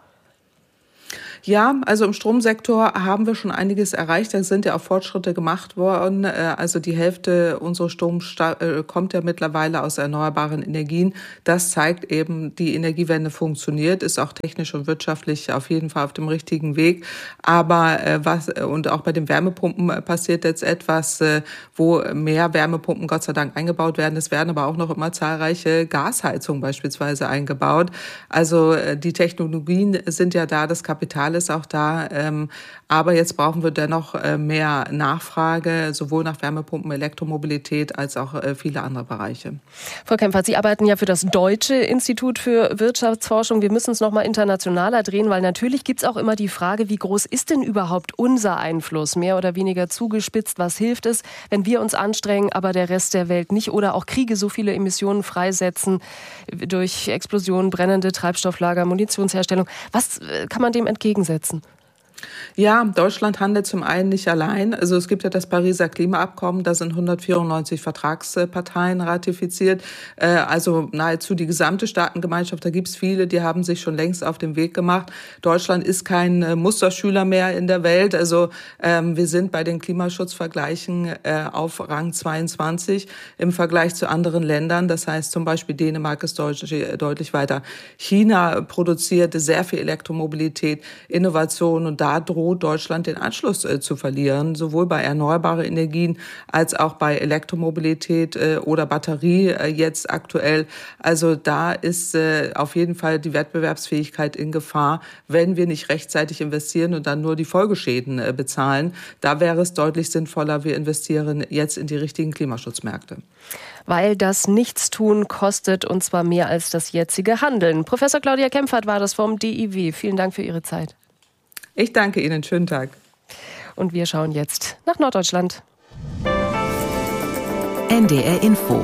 Ja, also im Stromsektor haben wir schon einiges erreicht. Da sind ja auch Fortschritte gemacht worden. Also die Hälfte unseres Stroms kommt ja mittlerweile aus erneuerbaren Energien. Das zeigt eben, die Energiewende funktioniert, ist auch technisch und wirtschaftlich auf jeden Fall auf dem richtigen Weg. Aber was, und auch bei den Wärmepumpen passiert jetzt etwas, wo mehr Wärmepumpen Gott sei Dank eingebaut werden. Es werden aber auch noch immer zahlreiche Gasheizungen beispielsweise eingebaut. Also die Technologien sind ja da, das Kapital ist auch da, ähm, aber jetzt brauchen wir dennoch äh, mehr Nachfrage, sowohl nach Wärmepumpen, Elektromobilität als auch äh, viele andere Bereiche. Frau Kempfert, Sie arbeiten ja für das Deutsche Institut für Wirtschaftsforschung. Wir müssen es noch mal internationaler drehen, weil natürlich gibt es auch immer die Frage, wie groß ist denn überhaupt unser Einfluss? Mehr oder weniger zugespitzt, was hilft es, wenn wir uns anstrengen, aber der Rest der Welt nicht? Oder auch Kriege so viele Emissionen freisetzen durch Explosionen, brennende Treibstofflager, Munitionsherstellung. Was kann man dem entgegensetzen? Ja, Deutschland handelt zum einen nicht allein. Also es gibt ja das Pariser Klimaabkommen, da sind hundertvierundneunzig Vertragsparteien ratifiziert. Also nahezu die gesamte Staatengemeinschaft, da gibt es viele, die haben sich schon längst auf den Weg gemacht. Deutschland ist kein Musterschüler mehr in der Welt. Also ähm, wir sind bei den Klimaschutzvergleichen äh, auf Rang zweiundzwanzig im Vergleich zu anderen Ländern. Das heißt zum Beispiel Dänemark ist deutlich, deutlich weiter. China produziert sehr viel Elektromobilität, Innovation und da droht Deutschland den Anschluss äh, zu verlieren, sowohl bei erneuerbaren Energien als auch bei Elektromobilität äh, oder Batterie äh, jetzt aktuell. Also da ist äh, auf jeden Fall die Wettbewerbsfähigkeit in Gefahr, wenn wir nicht rechtzeitig investieren und dann nur die Folgeschäden äh, bezahlen. Da wäre es deutlich sinnvoller, wir investieren jetzt in die richtigen Klimaschutzmärkte. Weil das Nichtstun kostet, und zwar mehr als das jetzige Handeln. Professor Claudia Kempfert war das vom D I W. Vielen Dank für Ihre Zeit. Ich danke Ihnen. Schönen Tag. Und wir schauen jetzt nach Norddeutschland. N D R Info.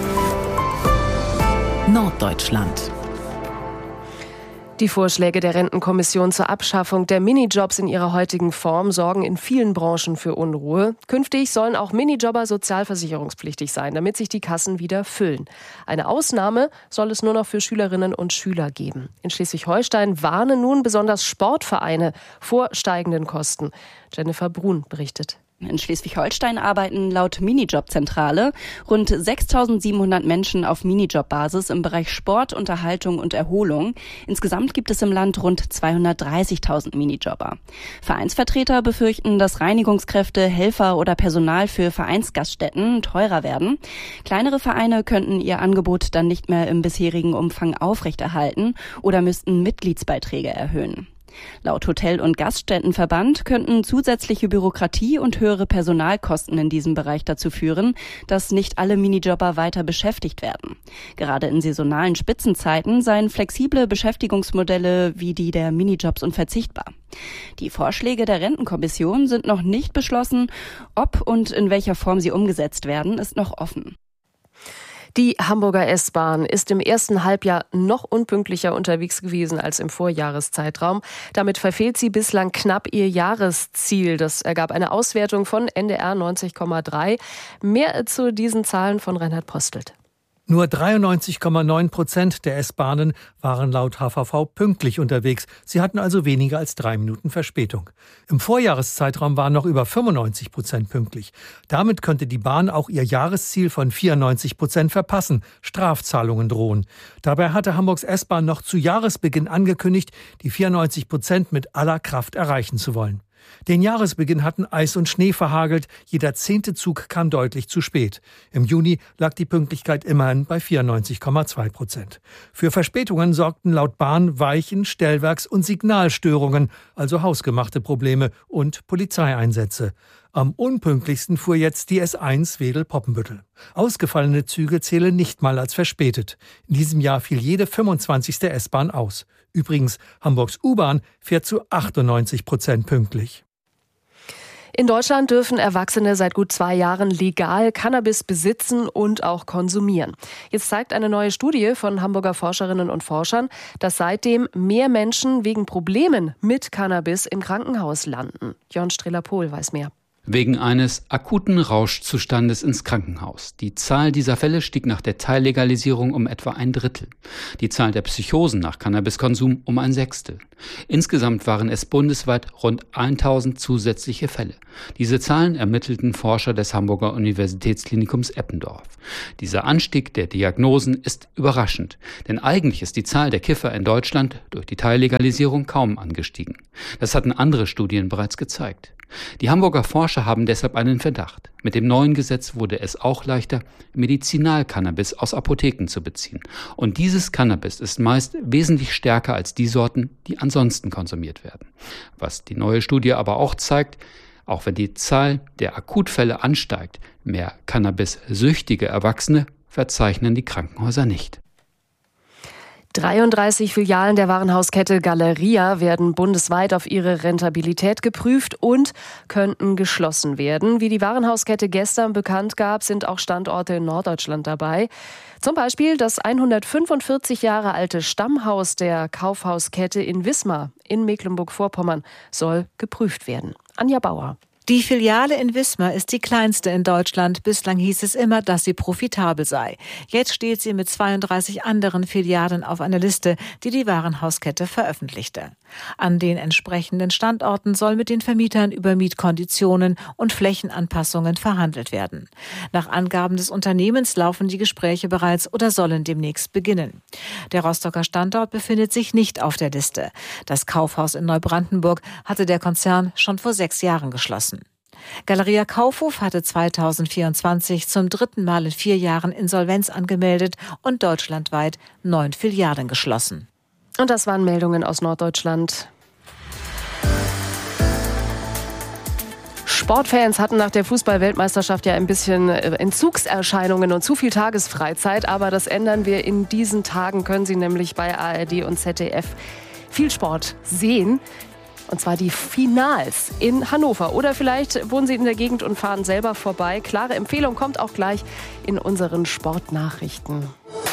Norddeutschland. Die Vorschläge der Rentenkommission zur Abschaffung der Minijobs in ihrer heutigen Form sorgen in vielen Branchen für Unruhe. Künftig sollen auch Minijobber sozialversicherungspflichtig sein, damit sich die Kassen wieder füllen. Eine Ausnahme soll es nur noch für Schülerinnen und Schüler geben. In Schleswig-Holstein warnen nun besonders Sportvereine vor steigenden Kosten. Jennifer Brun berichtet. In Schleswig-Holstein arbeiten laut Minijobzentrale rund sechstausendsiebenhundert Menschen auf Minijobbasis im Bereich Sport, Unterhaltung und Erholung. Insgesamt gibt es im Land rund zweihundertdreißigtausend Minijobber. Vereinsvertreter befürchten, dass Reinigungskräfte, Helfer oder Personal für Vereinsgaststätten teurer werden. Kleinere Vereine könnten ihr Angebot dann nicht mehr im bisherigen Umfang aufrechterhalten oder müssten Mitgliedsbeiträge erhöhen. Laut Hotel- und Gaststättenverband könnten zusätzliche Bürokratie und höhere Personalkosten in diesem Bereich dazu führen, dass nicht alle Minijobber weiter beschäftigt werden. Gerade in saisonalen Spitzenzeiten seien flexible Beschäftigungsmodelle wie die der Minijobs unverzichtbar. Die Vorschläge der Rentenkommission sind noch nicht beschlossen. Ob und in welcher Form sie umgesetzt werden, ist noch offen. Die Hamburger S-Bahn ist im ersten Halbjahr noch unpünktlicher unterwegs gewesen als im Vorjahreszeitraum. Damit verfehlt sie bislang knapp ihr Jahresziel. Das ergab eine Auswertung von N D R neunzig Komma drei. Mehr zu diesen Zahlen von Reinhard Postelt. Nur dreiundneunzig Komma neun Prozent der S-Bahnen waren laut H V V pünktlich unterwegs. Sie hatten also weniger als drei Minuten Verspätung. Im Vorjahreszeitraum waren noch über fünfundneunzig Prozent pünktlich. Damit könnte die Bahn auch ihr Jahresziel von vierundneunzig Prozent verpassen. Strafzahlungen drohen. Dabei hatte Hamburgs S-Bahn noch zu Jahresbeginn angekündigt, die vierundneunzig Prozent mit aller Kraft erreichen zu wollen. Den Jahresbeginn hatten Eis und Schnee verhagelt. Jeder zehnte Zug kam deutlich zu spät. Im Juni lag die Pünktlichkeit immerhin bei vierundneunzig Komma zwei Prozent. Für Verspätungen sorgten laut Bahn Weichen-, Stellwerks- und Signalstörungen, also hausgemachte Probleme und Polizeieinsätze. Am unpünktlichsten fuhr jetzt die S eins Wedel-Poppenbüttel. Ausgefallene Züge zählen nicht mal als verspätet. In diesem Jahr fiel jede fünfundzwanzigste S-Bahn aus. Übrigens, Hamburgs U-Bahn fährt zu achtundneunzig Prozent pünktlich. In Deutschland dürfen Erwachsene seit gut zwei Jahren legal Cannabis besitzen und auch konsumieren. Jetzt zeigt eine neue Studie von Hamburger Forscherinnen und Forschern, dass seitdem mehr Menschen wegen Problemen mit Cannabis im Krankenhaus landen. Jörn Strehler-Pohl weiß mehr. Wegen eines akuten Rauschzustandes ins Krankenhaus. Die Zahl dieser Fälle stieg nach der Teillegalisierung um etwa ein Drittel. Die Zahl der Psychosen nach Cannabiskonsum um ein Sechstel. Insgesamt waren es bundesweit rund tausend zusätzliche Fälle. Diese Zahlen ermittelten Forscher des Hamburger Universitätsklinikums Eppendorf. Dieser Anstieg der Diagnosen ist überraschend, denn eigentlich ist die Zahl der Kiffer in Deutschland durch die Teillegalisierung kaum angestiegen. Das hatten andere Studien bereits gezeigt. Die Hamburger Forscher haben deshalb einen Verdacht. Mit dem neuen Gesetz wurde es auch leichter, Medizinalcannabis aus Apotheken zu beziehen. Und dieses Cannabis ist meist wesentlich stärker als die Sorten, die ansonsten konsumiert werden. Was die neue Studie aber auch zeigt, auch wenn die Zahl der Akutfälle ansteigt, mehr Cannabis-süchtige Erwachsene verzeichnen die Krankenhäuser nicht. dreiunddreißig Filialen der Warenhauskette Galeria werden bundesweit auf ihre Rentabilität geprüft und könnten geschlossen werden. Wie die Warenhauskette gestern bekannt gab, sind auch Standorte in Norddeutschland dabei. Zum Beispiel das hundertfünfundvierzig Jahre alte Stammhaus der Kaufhauskette in Wismar in Mecklenburg-Vorpommern soll geprüft werden. Anja Bauer. Die Filiale in Wismar ist die kleinste in Deutschland. Bislang hieß es immer, dass sie profitabel sei. Jetzt steht sie mit zweiunddreißig anderen Filialen auf einer Liste, die die Warenhauskette veröffentlichte. An den entsprechenden Standorten soll mit den Vermietern über Mietkonditionen und Flächenanpassungen verhandelt werden. Nach Angaben des Unternehmens laufen die Gespräche bereits oder sollen demnächst beginnen. Der Rostocker Standort befindet sich nicht auf der Liste. Das Kaufhaus in Neubrandenburg hatte der Konzern schon vor sechs Jahren geschlossen. Galeria Kaufhof hatte zweitausendvierundzwanzig zum dritten Mal in vier Jahren Insolvenz angemeldet und deutschlandweit neun Filialen geschlossen. Und das waren Meldungen aus Norddeutschland. Sportfans hatten nach der Fußball-Weltmeisterschaft ja ein bisschen Entzugserscheinungen und zu viel Tagesfreizeit. Aber das ändern wir in diesen Tagen, können Sie nämlich bei A R D und Z D F viel Sport sehen. Und zwar die Finals in Hannover. Oder vielleicht wohnen Sie in der Gegend und fahren selber vorbei. Klare Empfehlung kommt auch gleich in unseren Sportnachrichten.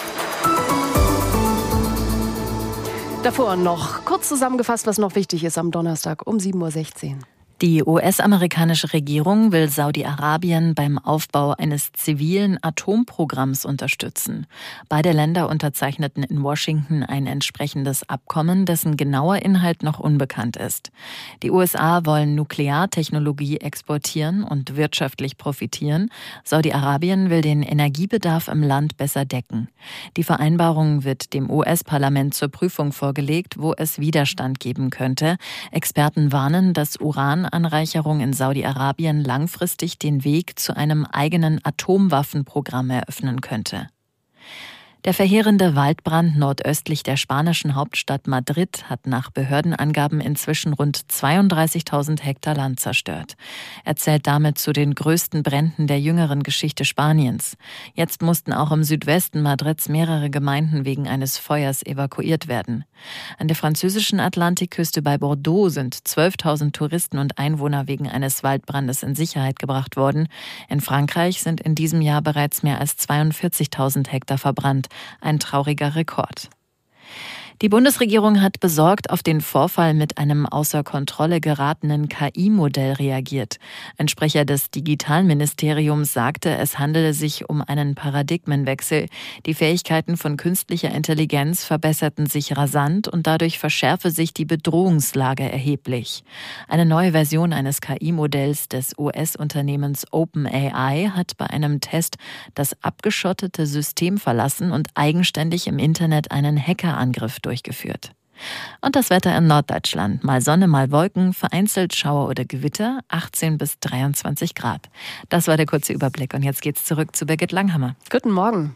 Davor noch kurz zusammengefasst, was noch wichtig ist am Donnerstag um sieben Uhr sechzehn. Die U S-amerikanische Regierung will Saudi-Arabien beim Aufbau eines zivilen Atomprogramms unterstützen. Beide Länder unterzeichneten in Washington ein entsprechendes Abkommen, dessen genauer Inhalt noch unbekannt ist. Die U S A wollen Nukleartechnologie exportieren und wirtschaftlich profitieren. Saudi-Arabien will den Energiebedarf im Land besser decken. Die Vereinbarung wird dem U S-Parlament zur Prüfung vorgelegt, wo es Widerstand geben könnte. Experten warnen, dass Uran Anreicherung in Saudi-Arabien langfristig den Weg zu einem eigenen Atomwaffenprogramm eröffnen könnte. Der verheerende Waldbrand nordöstlich der spanischen Hauptstadt Madrid hat nach Behördenangaben inzwischen rund zweiunddreißigtausend Hektar Land zerstört. Er zählt damit zu den größten Bränden der jüngeren Geschichte Spaniens. Jetzt mussten auch im Südwesten Madrids mehrere Gemeinden wegen eines Feuers evakuiert werden. An der französischen Atlantikküste bei Bordeaux sind zwölftausend Touristen und Einwohner wegen eines Waldbrandes in Sicherheit gebracht worden. In Frankreich sind in diesem Jahr bereits mehr als zweiundvierzigtausend Hektar verbrannt. Ein trauriger Rekord. Die Bundesregierung hat besorgt auf den Vorfall mit einem außer Kontrolle geratenen K I-Modell reagiert. Ein Sprecher des Digitalministeriums sagte, es handele sich um einen Paradigmenwechsel. Die Fähigkeiten von künstlicher Intelligenz verbesserten sich rasant und dadurch verschärfe sich die Bedrohungslage erheblich. Eine neue Version eines K I-Modells des U S-Unternehmens OpenAI hat bei einem Test das abgeschottete System verlassen und eigenständig im Internet einen Hackerangriff durchgeführt. Und das Wetter in Norddeutschland. Mal Sonne, mal Wolken, vereinzelt Schauer oder Gewitter, achtzehn bis dreiundzwanzig Grad. Das war der kurze Überblick. Und jetzt geht's zurück zu Birgit Langhammer. Guten Morgen.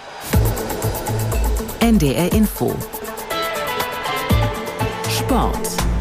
N D R Info. Sport.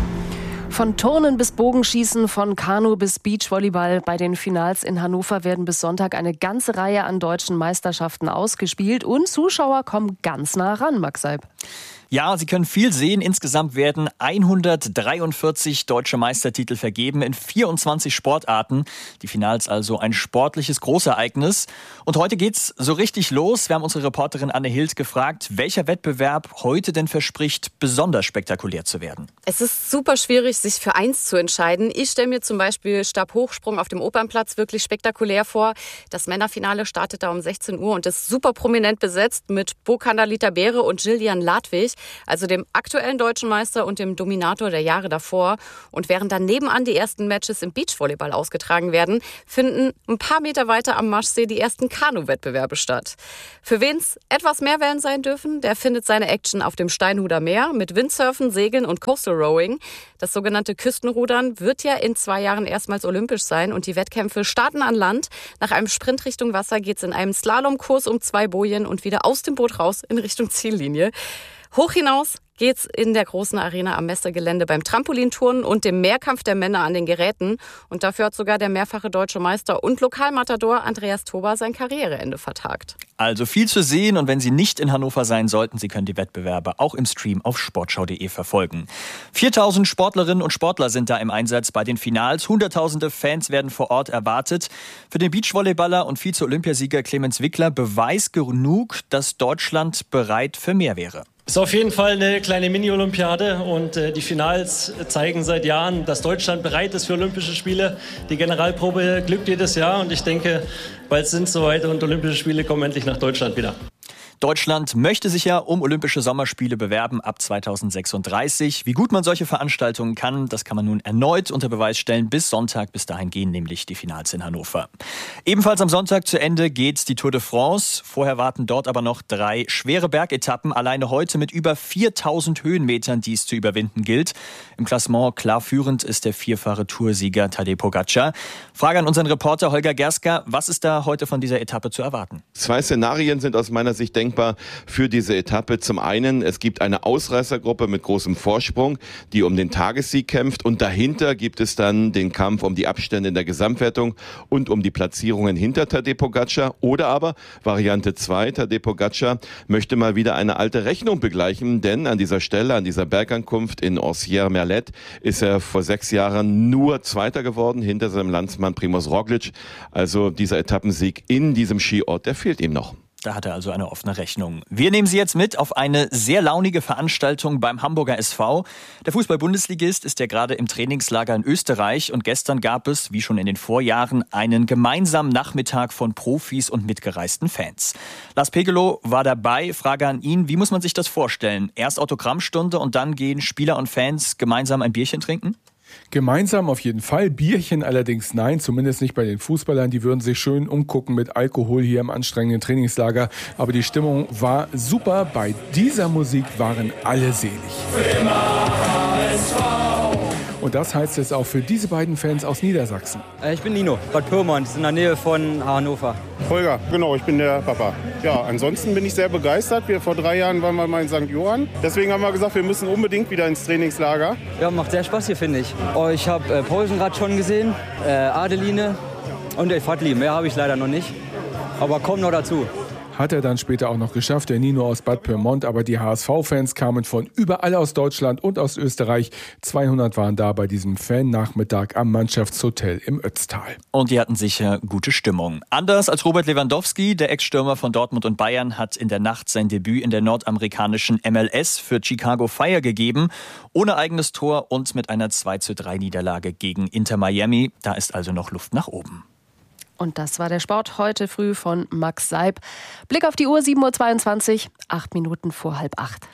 Von Turnen bis Bogenschießen, von Kanu bis Beachvolleyball. Bei den Finals in Hannover werden bis Sonntag eine ganze Reihe an deutschen Meisterschaften ausgespielt. Und Zuschauer kommen ganz nah ran, Max Seib. Ja, Sie können viel sehen. Insgesamt werden hundertdreiundvierzig deutsche Meistertitel vergeben in vierundzwanzig Sportarten. Die Finals also ein sportliches Großereignis. Und heute geht's so richtig los. Wir haben unsere Reporterin Anne Hild gefragt, welcher Wettbewerb heute denn verspricht, besonders spektakulär zu werden. Es ist super schwierig, sich für eins zu entscheiden. Ich stelle mir zum Beispiel Stabhochsprung auf dem Opernplatz wirklich spektakulär vor. Das Männerfinale startet da um sechzehn Uhr und ist super prominent besetzt mit Bo Kandalita Beere und Gillian Ladwig, also dem aktuellen deutschen Meister und dem Dominator der Jahre davor. Und während dann nebenan die ersten Matches im Beachvolleyball ausgetragen werden, finden ein paar Meter weiter am Maschsee die ersten Kanu-Wettbewerbe statt. Für wen's etwas mehr Wellen sein dürfen, der findet seine Action auf dem Steinhuder Meer mit Windsurfen, Segeln und Coastal Rowing. Das sogenannte Küstenrudern wird ja in zwei Jahren erstmals olympisch sein und die Wettkämpfe starten an Land. Nach einem Sprint Richtung Wasser geht's in einem Slalomkurs um zwei Bojen und wieder aus dem Boot raus in Richtung Ziellinie. Hoch hinaus geht's in der großen Arena am Messegelände beim Trampolinturnen und dem Mehrkampf der Männer an den Geräten. Und dafür hat sogar der mehrfache deutsche Meister und Lokalmatador Andreas Toba sein Karriereende vertagt. Also viel zu sehen, und wenn Sie nicht in Hannover sein sollten, Sie können die Wettbewerbe auch im Stream auf sportschau punkt de verfolgen. viertausend Sportlerinnen und Sportler sind da im Einsatz bei den Finals. Hunderttausende Fans werden vor Ort erwartet. Für den Beachvolleyballer und Vize-Olympiasieger Clemens Wickler Beweis genug, dass Deutschland bereit für mehr wäre. Ist auf jeden Fall eine kleine Mini-Olympiade und äh, die Finals zeigen seit Jahren, dass Deutschland bereit ist für Olympische Spiele. Die Generalprobe glückt jedes Jahr und ich denke, bald sind es soweit und Olympische Spiele kommen endlich nach Deutschland wieder. Deutschland möchte sich ja um Olympische Sommerspiele bewerben ab zweitausendsechsunddreißig. Wie gut man solche Veranstaltungen kann, das kann man nun erneut unter Beweis stellen. Bis Sonntag, bis dahin gehen nämlich die Finals in Hannover. Ebenfalls am Sonntag zu Ende geht die Tour de France. Vorher warten dort aber noch drei schwere Bergetappen. Alleine heute mit über viertausend Höhenmetern, die es zu überwinden gilt. Im Klassement klar führend ist der vierfache Toursieger Tadej Pogacar. Frage an unseren Reporter Holger Gerska. Was ist da heute von dieser Etappe zu erwarten? Zwei Szenarien sind aus meiner Sicht denkbar für diese Etappe. Zum einen, es gibt eine Ausreißergruppe mit großem Vorsprung, die um den Tagessieg kämpft, und dahinter gibt es dann den Kampf um die Abstände in der Gesamtwertung und um die Platzierungen hinter Tadej Pogacar. Oder aber Variante zwei, Tadej Pogacar möchte mal wieder eine alte Rechnung begleichen, denn an dieser Stelle, an dieser Bergankunft in Orsières-Merlet ist er vor sechs Jahren nur Zweiter geworden, hinter seinem Landsmann Primož Roglič. Also dieser Etappensieg in diesem Skiort, der fehlt ihm noch. Da hat er also eine offene Rechnung. Wir nehmen Sie jetzt mit auf eine sehr launige Veranstaltung beim Hamburger S V. Der Fußball-Bundesligist ist ja gerade im Trainingslager in Österreich und gestern gab es, wie schon in den Vorjahren, einen gemeinsamen Nachmittag von Profis und mitgereisten Fans. Lars Pegelow war dabei. Frage an ihn, wie muss man sich das vorstellen? Erst Autogrammstunde und dann gehen Spieler und Fans gemeinsam ein Bierchen trinken? Gemeinsam auf jeden Fall, Bierchen allerdings nein, zumindest nicht bei den Fußballern. Die würden sich schön umgucken mit Alkohol hier im anstrengenden Trainingslager. Aber die Stimmung war super. Bei dieser Musik waren alle selig. Und das heißt es auch für diese beiden Fans aus Niedersachsen. Ich bin Nino, Bad Pyrmont, in der Nähe von Hannover. Holger, genau, ich bin der Papa. Ja, ansonsten bin ich sehr begeistert. Wir vor drei Jahren waren wir mal in Sankt Johann. Deswegen haben wir gesagt, wir müssen unbedingt wieder ins Trainingslager. Ja, macht sehr Spaß hier, finde ich. Oh, ich habe äh, Pausenrad schon gesehen, äh, Adeline und El Fadli. Mehr habe ich leider noch nicht, aber kommen noch dazu. Hat er dann später auch noch geschafft, der Nino aus Bad Pyrmont. Aber die H S V-Fans kamen von überall aus Deutschland und aus Österreich. zweihundert waren da bei diesem Fan-Nachmittag am Mannschaftshotel im Ötztal. Und die hatten sicher gute Stimmung. Anders als Robert Lewandowski, der Ex-Stürmer von Dortmund und Bayern, hat in der Nacht sein Debüt in der nordamerikanischen M L S für Chicago Fire gegeben. Ohne eigenes Tor und mit einer zwei zu drei Niederlage gegen Inter Miami. Da ist also noch Luft nach oben. Und das war der Sport heute früh von Max Seib. Blick auf die Uhr, sieben Uhr zweiundzwanzig, acht Minuten vor halb acht.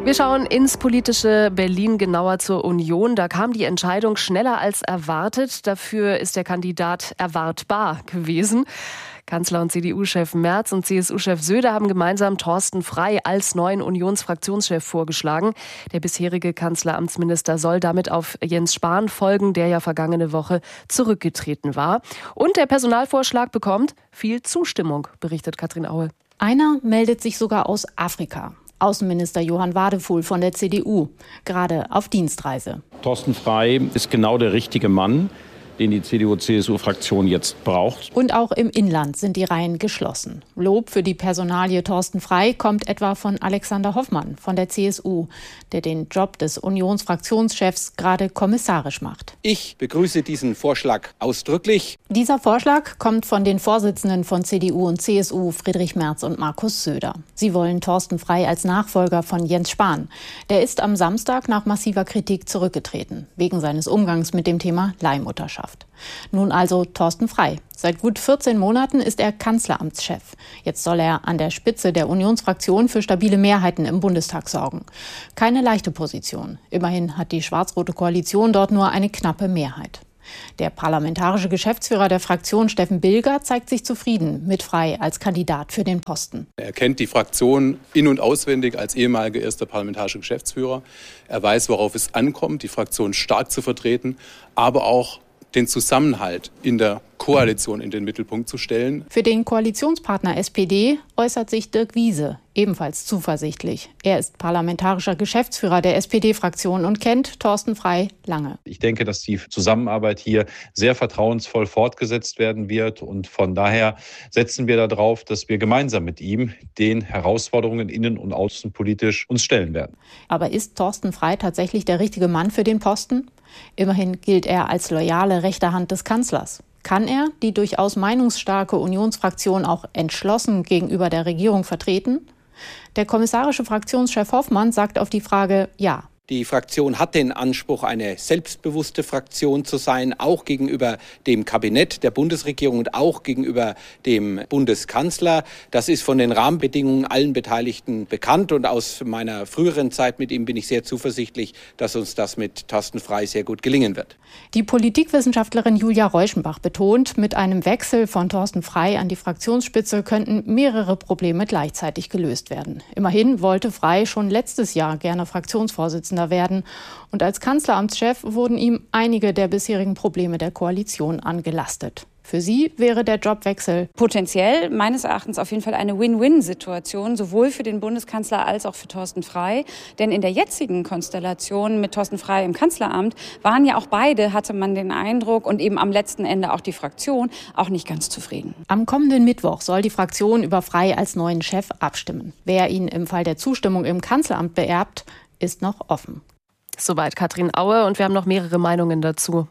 Wir schauen ins politische Berlin, genauer zur Union. Da kam die Entscheidung schneller als erwartet. Dafür ist der Kandidat erwartbar gewesen. Kanzler und C D U-Chef Merz und C S U-Chef Söder haben gemeinsam Thorsten Frey als neuen Unionsfraktionschef vorgeschlagen. Der bisherige Kanzleramtsminister soll damit auf Jens Spahn folgen, der ja vergangene Woche zurückgetreten war. Und der Personalvorschlag bekommt viel Zustimmung, berichtet Katrin Aue. Einer meldet sich sogar aus Afrika. Außenminister Johann Wadefuhl von der C D U, gerade auf Dienstreise. Thorsten Frey ist genau der richtige Mann, den die C D U-C S U-Fraktion jetzt braucht. Und auch im Inland sind die Reihen geschlossen. Lob für die Personalie Thorsten Frey kommt etwa von Alexander Hoffmann von der C S U, der den Job des Unionsfraktionschefs gerade kommissarisch macht. Ich begrüße diesen Vorschlag ausdrücklich. Dieser Vorschlag kommt von den Vorsitzenden von C D U und C S U, Friedrich Merz und Markus Söder. Sie wollen Thorsten Frey als Nachfolger von Jens Spahn. Der ist am Samstag nach massiver Kritik zurückgetreten, wegen seines Umgangs mit dem Thema Leihmutterschaft. Nun also Thorsten Frey. Seit gut vierzehn Monaten ist er Kanzleramtschef. Jetzt soll er an der Spitze der Unionsfraktion für stabile Mehrheiten im Bundestag sorgen. Keine leichte Position. Immerhin hat die schwarz-rote Koalition dort nur eine knappe Mehrheit. Der parlamentarische Geschäftsführer der Fraktion, Steffen Bilger, zeigt sich zufrieden mit Frey als Kandidat für den Posten. Er kennt die Fraktion in- und auswendig als ehemaliger erster parlamentarischer Geschäftsführer. Er weiß, worauf es ankommt, die Fraktion stark zu vertreten, aber auch den Zusammenhalt in der Koalition in den Mittelpunkt zu stellen. Für den Koalitionspartner S P D äußert sich Dirk Wiese ebenfalls zuversichtlich. Er ist parlamentarischer Geschäftsführer der S P D-Fraktion und kennt Thorsten Frey lange. Ich denke, dass die Zusammenarbeit hier sehr vertrauensvoll fortgesetzt werden wird. Und von daher setzen wir darauf, dass wir gemeinsam mit ihm den Herausforderungen innen- und außenpolitisch uns stellen werden. Aber ist Thorsten Frey tatsächlich der richtige Mann für den Posten? Immerhin gilt er als loyale rechte Hand des Kanzlers. Kann er die durchaus meinungsstarke Unionsfraktion auch entschlossen gegenüber der Regierung vertreten? Der kommissarische Fraktionschef Hoffmann sagt auf die Frage ja. Die Fraktion hat den Anspruch, eine selbstbewusste Fraktion zu sein, auch gegenüber dem Kabinett der Bundesregierung und auch gegenüber dem Bundeskanzler. Das ist von den Rahmenbedingungen allen Beteiligten bekannt und aus meiner früheren Zeit mit ihm bin ich sehr zuversichtlich, dass uns das mit Thorsten Frey sehr gut gelingen wird. Die Politikwissenschaftlerin Julia Reuschenbach betont, mit einem Wechsel von Thorsten Frey an die Fraktionsspitze könnten mehrere Probleme gleichzeitig gelöst werden. Immerhin wollte Frey schon letztes Jahr gerne Fraktionsvorsitzender werden. Und als Kanzleramtschef wurden ihm einige der bisherigen Probleme der Koalition angelastet. Für sie wäre der Jobwechsel potenziell meines Erachtens auf jeden Fall eine Win-Win-Situation, sowohl für den Bundeskanzler als auch für Thorsten Frey. Denn in der jetzigen Konstellation mit Thorsten Frey im Kanzleramt waren ja auch beide, hatte man den Eindruck, und eben am letzten Ende auch die Fraktion, auch nicht ganz zufrieden. Am kommenden Mittwoch soll die Fraktion über Frey als neuen Chef abstimmen. Wer ihn im Fall der Zustimmung im Kanzleramt beerbt, ist noch offen. Soweit Katrin Aue und wir haben noch mehrere Meinungen dazu.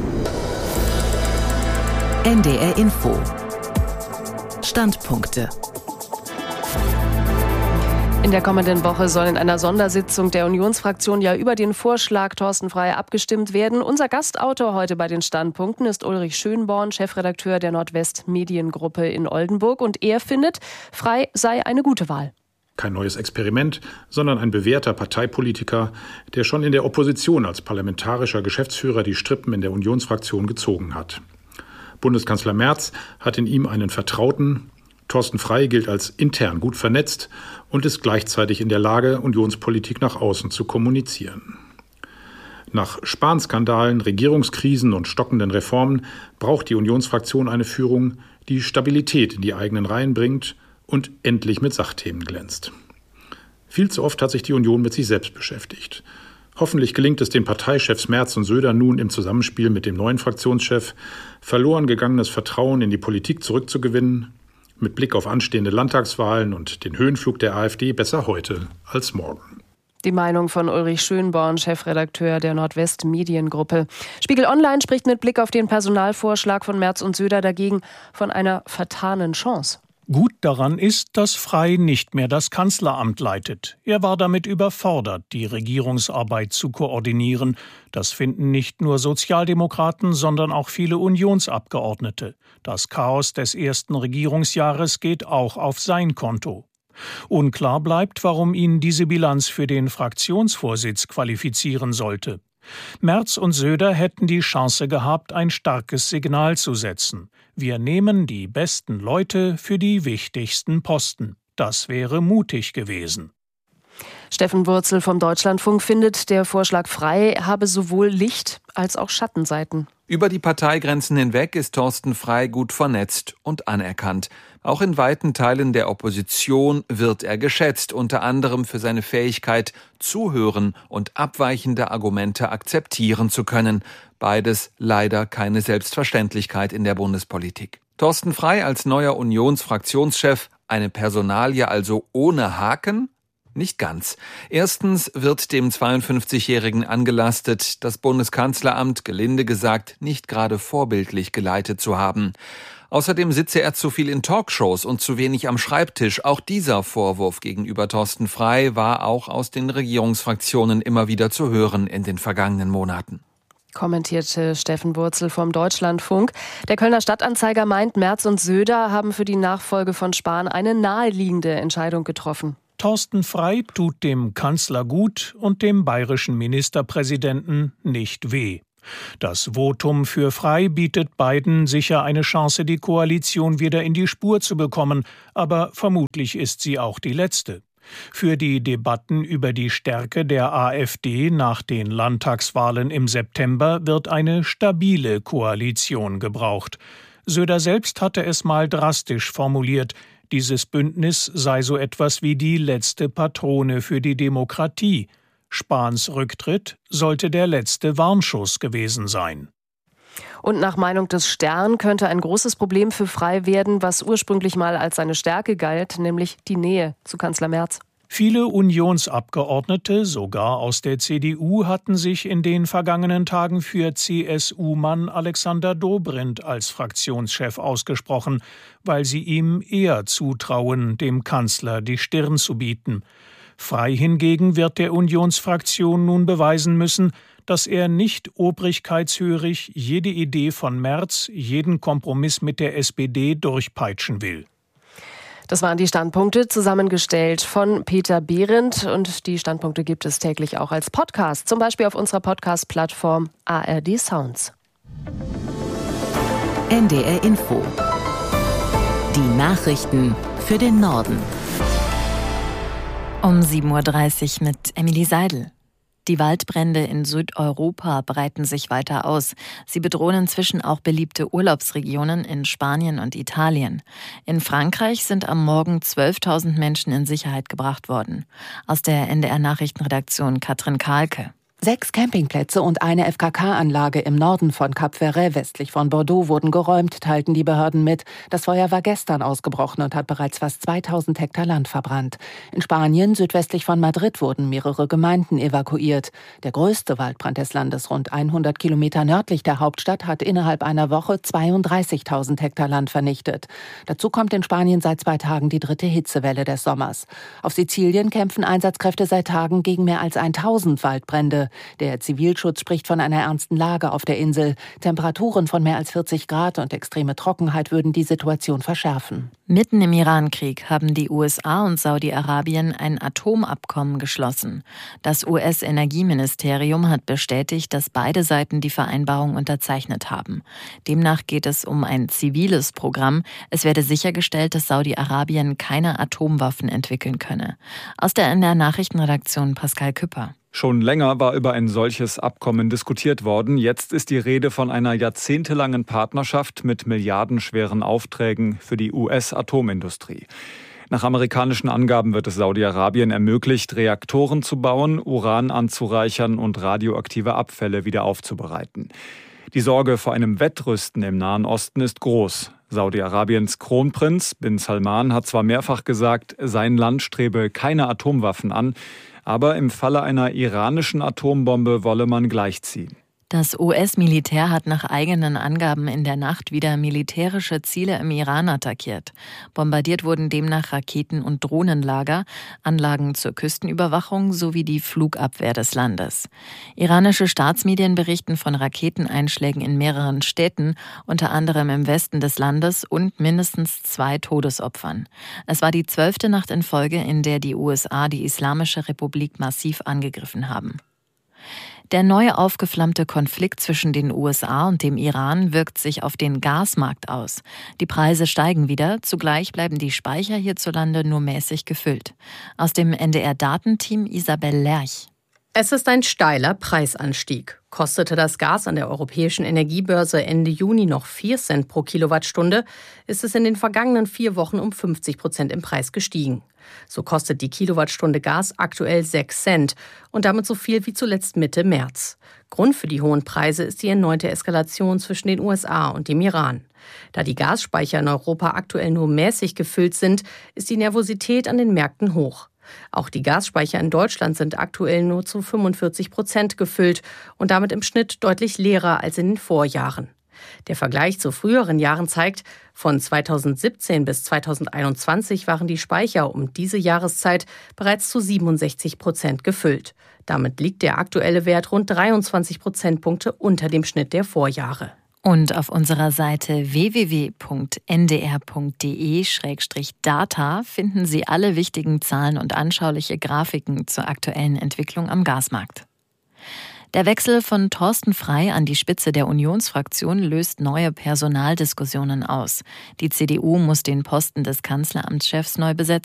N D R Info. Standpunkte. In der kommenden Woche soll in einer Sondersitzung der Unionsfraktion ja über den Vorschlag Thorsten Frey abgestimmt werden. Unser Gastautor heute bei den Standpunkten ist Ulrich Schönborn, Chefredakteur der Nordwest Mediengruppe in Oldenburg. Und er findet, Frey sei eine gute Wahl. Kein neues Experiment, sondern ein bewährter Parteipolitiker, der schon in der Opposition als parlamentarischer Geschäftsführer die Strippen in der Unionsfraktion gezogen hat. Bundeskanzler Merz hat in ihm einen Vertrauten. Thorsten Frey gilt als intern gut vernetzt und ist gleichzeitig in der Lage, Unionspolitik nach außen zu kommunizieren. Nach Spahn-Skandalen, Regierungskrisen und stockenden Reformen braucht die Unionsfraktion eine Führung, die Stabilität in die eigenen Reihen bringt und endlich mit Sachthemen glänzt. Viel zu oft hat sich die Union mit sich selbst beschäftigt. Hoffentlich gelingt es den Parteichefs Merz und Söder nun im Zusammenspiel mit dem neuen Fraktionschef, verloren gegangenes Vertrauen in die Politik zurückzugewinnen. Mit Blick auf anstehende Landtagswahlen und den Höhenflug der AfD besser heute als morgen. Die Meinung von Ulrich Schönborn, Chefredakteur der Nordwest Mediengruppe. Spiegel Online spricht mit Blick auf den Personalvorschlag von Merz und Söder dagegen von einer vertanen Chance. Gut daran ist, dass Frey nicht mehr das Kanzleramt leitet. Er war damit überfordert, die Regierungsarbeit zu koordinieren. Das finden nicht nur Sozialdemokraten, sondern auch viele Unionsabgeordnete. Das Chaos des ersten Regierungsjahres geht auch auf sein Konto. Unklar bleibt, warum ihn diese Bilanz für den Fraktionsvorsitz qualifizieren sollte. Merz und Söder hätten die Chance gehabt, ein starkes Signal zu setzen. Wir nehmen die besten Leute für die wichtigsten Posten. Das wäre mutig gewesen. Steffen Wurzel vom Deutschlandfunk findet, der Vorschlag Frey habe sowohl Licht- als auch Schattenseiten. Über die Parteigrenzen hinweg ist Thorsten Frey gut vernetzt und anerkannt. Auch in weiten Teilen der Opposition wird er geschätzt, unter anderem für seine Fähigkeit, zuhören und abweichende Argumente akzeptieren zu können. Beides leider keine Selbstverständlichkeit in der Bundespolitik. Thorsten Frey als neuer Unionsfraktionschef, eine Personalie also ohne Haken? Nicht ganz. Erstens wird dem zweiundfünfzigjährigen angelastet, das Bundeskanzleramt, gelinde gesagt, nicht gerade vorbildlich geleitet zu haben. Außerdem sitze er zu viel in Talkshows und zu wenig am Schreibtisch. Auch dieser Vorwurf gegenüber Thorsten Frey war auch aus den Regierungsfraktionen immer wieder zu hören in den vergangenen Monaten. Kommentierte Steffen Wurzel vom Deutschlandfunk. Der Kölner Stadtanzeiger meint, Merz und Söder haben für die Nachfolge von Spahn eine naheliegende Entscheidung getroffen. Thorsten Frey tut dem Kanzler gut und dem bayerischen Ministerpräsidenten nicht weh. Das Votum für Frey bietet beiden sicher eine Chance, die Koalition wieder in die Spur zu bekommen, aber vermutlich ist sie auch die letzte. Für die Debatten über die Stärke der AfD nach den Landtagswahlen im September wird eine stabile Koalition gebraucht. Söder selbst hatte es mal drastisch formuliert: Dieses Bündnis sei so etwas wie die letzte Patrone für die Demokratie. Spahns Rücktritt sollte der letzte Warnschuss gewesen sein. Und nach Meinung des Stern könnte ein großes Problem für Frey werden, was ursprünglich mal als seine Stärke galt, nämlich die Nähe zu Kanzler Merz. Viele Unionsabgeordnete, sogar aus der C D U, hatten sich in den vergangenen Tagen für C S U-Mann Alexander Dobrindt als Fraktionschef ausgesprochen, weil sie ihm eher zutrauen, dem Kanzler die Stirn zu bieten. Frey hingegen wird der Unionsfraktion nun beweisen müssen, dass er nicht obrigkeitshörig jede Idee von Merz, jeden Kompromiss mit der S P D durchpeitschen will. Das waren die Standpunkte, zusammengestellt von Peter Behrendt. Und die Standpunkte gibt es täglich auch als Podcast, zum Beispiel auf unserer Podcast-Plattform A R D Sounds. N D R Info. Die Nachrichten für den Norden. Um sieben Uhr dreißig mit Emily Seidel. Die Waldbrände in Südeuropa breiten sich weiter aus. Sie bedrohen inzwischen auch beliebte Urlaubsregionen in Spanien und Italien. In Frankreich sind am Morgen zwölftausend Menschen in Sicherheit gebracht worden. Aus der N D R-Nachrichtenredaktion Katrin Kahlke. Sechs Campingplätze und eine F K K-Anlage im Norden von Cap Ferret, westlich von Bordeaux, wurden geräumt, teilten die Behörden mit. Das Feuer war gestern ausgebrochen und hat bereits fast zweitausend Hektar Land verbrannt. In Spanien, südwestlich von Madrid, wurden mehrere Gemeinden evakuiert. Der größte Waldbrand des Landes, rund hundert Kilometer nördlich der Hauptstadt, hat innerhalb einer Woche zweiunddreißigtausend Hektar Land vernichtet. Dazu kommt in Spanien seit zwei Tagen die dritte Hitzewelle des Sommers. Auf Sizilien kämpfen Einsatzkräfte seit Tagen gegen mehr als tausend Waldbrände. Der Zivilschutz spricht von einer ernsten Lage auf der Insel. Temperaturen von mehr als vierzig Grad und extreme Trockenheit würden die Situation verschärfen. Mitten im Irankrieg haben die U S A und Saudi-Arabien ein Atomabkommen geschlossen. Das U S-Energieministerium hat bestätigt, dass beide Seiten die Vereinbarung unterzeichnet haben. Demnach geht es um ein ziviles Programm. Es werde sichergestellt, dass Saudi-Arabien keine Atomwaffen entwickeln könne. Aus der N D R-Nachrichtenredaktion Pascal Küpper. Schon länger war über ein solches Abkommen diskutiert worden. Jetzt ist die Rede von einer jahrzehntelangen Partnerschaft mit milliardenschweren Aufträgen für die U S-Atomindustrie. Nach amerikanischen Angaben wird es Saudi-Arabien ermöglicht, Reaktoren zu bauen, Uran anzureichern und radioaktive Abfälle wieder aufzubereiten. Die Sorge vor einem Wettrüsten im Nahen Osten ist groß. Saudi-Arabiens Kronprinz bin Salman hat zwar mehrfach gesagt, sein Land strebe keine Atomwaffen an, aber im Falle einer iranischen Atombombe wolle man gleichziehen. Das U S-Militär hat nach eigenen Angaben in der Nacht wieder militärische Ziele im Iran attackiert. Bombardiert wurden demnach Raketen- und Drohnenlager, Anlagen zur Küstenüberwachung sowie die Flugabwehr des Landes. Iranische Staatsmedien berichten von Raketeneinschlägen in mehreren Städten, unter anderem im Westen des Landes, und mindestens zwei Todesopfern. Es war die zwölfte Nacht in Folge, in der die U S A die Islamische Republik massiv angegriffen haben. Der neu aufgeflammte Konflikt zwischen den U S A und dem Iran wirkt sich auf den Gasmarkt aus. Die Preise steigen wieder, zugleich bleiben die Speicher hierzulande nur mäßig gefüllt. Aus dem N D R-Datenteam Isabel Lerch. Es ist ein steiler Preisanstieg. Kostete das Gas an der europäischen Energiebörse Ende Juni noch vier Cent pro Kilowattstunde, ist es in den vergangenen vier Wochen um fünfzig Prozent im Preis gestiegen. So kostet die Kilowattstunde Gas aktuell sechs Cent und damit so viel wie zuletzt Mitte März. Grund für die hohen Preise ist die erneute Eskalation zwischen den U S A und dem Iran. Da die Gasspeicher in Europa aktuell nur mäßig gefüllt sind, ist die Nervosität an den Märkten hoch. Auch die Gasspeicher in Deutschland sind aktuell nur zu fünfundvierzig Prozent gefüllt und damit im Schnitt deutlich leerer als in den Vorjahren. Der Vergleich zu früheren Jahren zeigt, von zweitausendsiebzehn bis zweitausendeinundzwanzig waren die Speicher um diese Jahreszeit bereits zu siebenundsechzig Prozent gefüllt. Damit liegt der aktuelle Wert rund dreiundzwanzig Prozentpunkte unter dem Schnitt der Vorjahre. Und auf unserer Seite w w w punkt n d r punkt d e slash data finden Sie alle wichtigen Zahlen und anschauliche Grafiken zur aktuellen Entwicklung am Gasmarkt. Der Wechsel von Thorsten Frey an die Spitze der Unionsfraktion löst neue Personaldiskussionen aus. Die C D U muss den Posten des Kanzleramtschefs neu besetzen.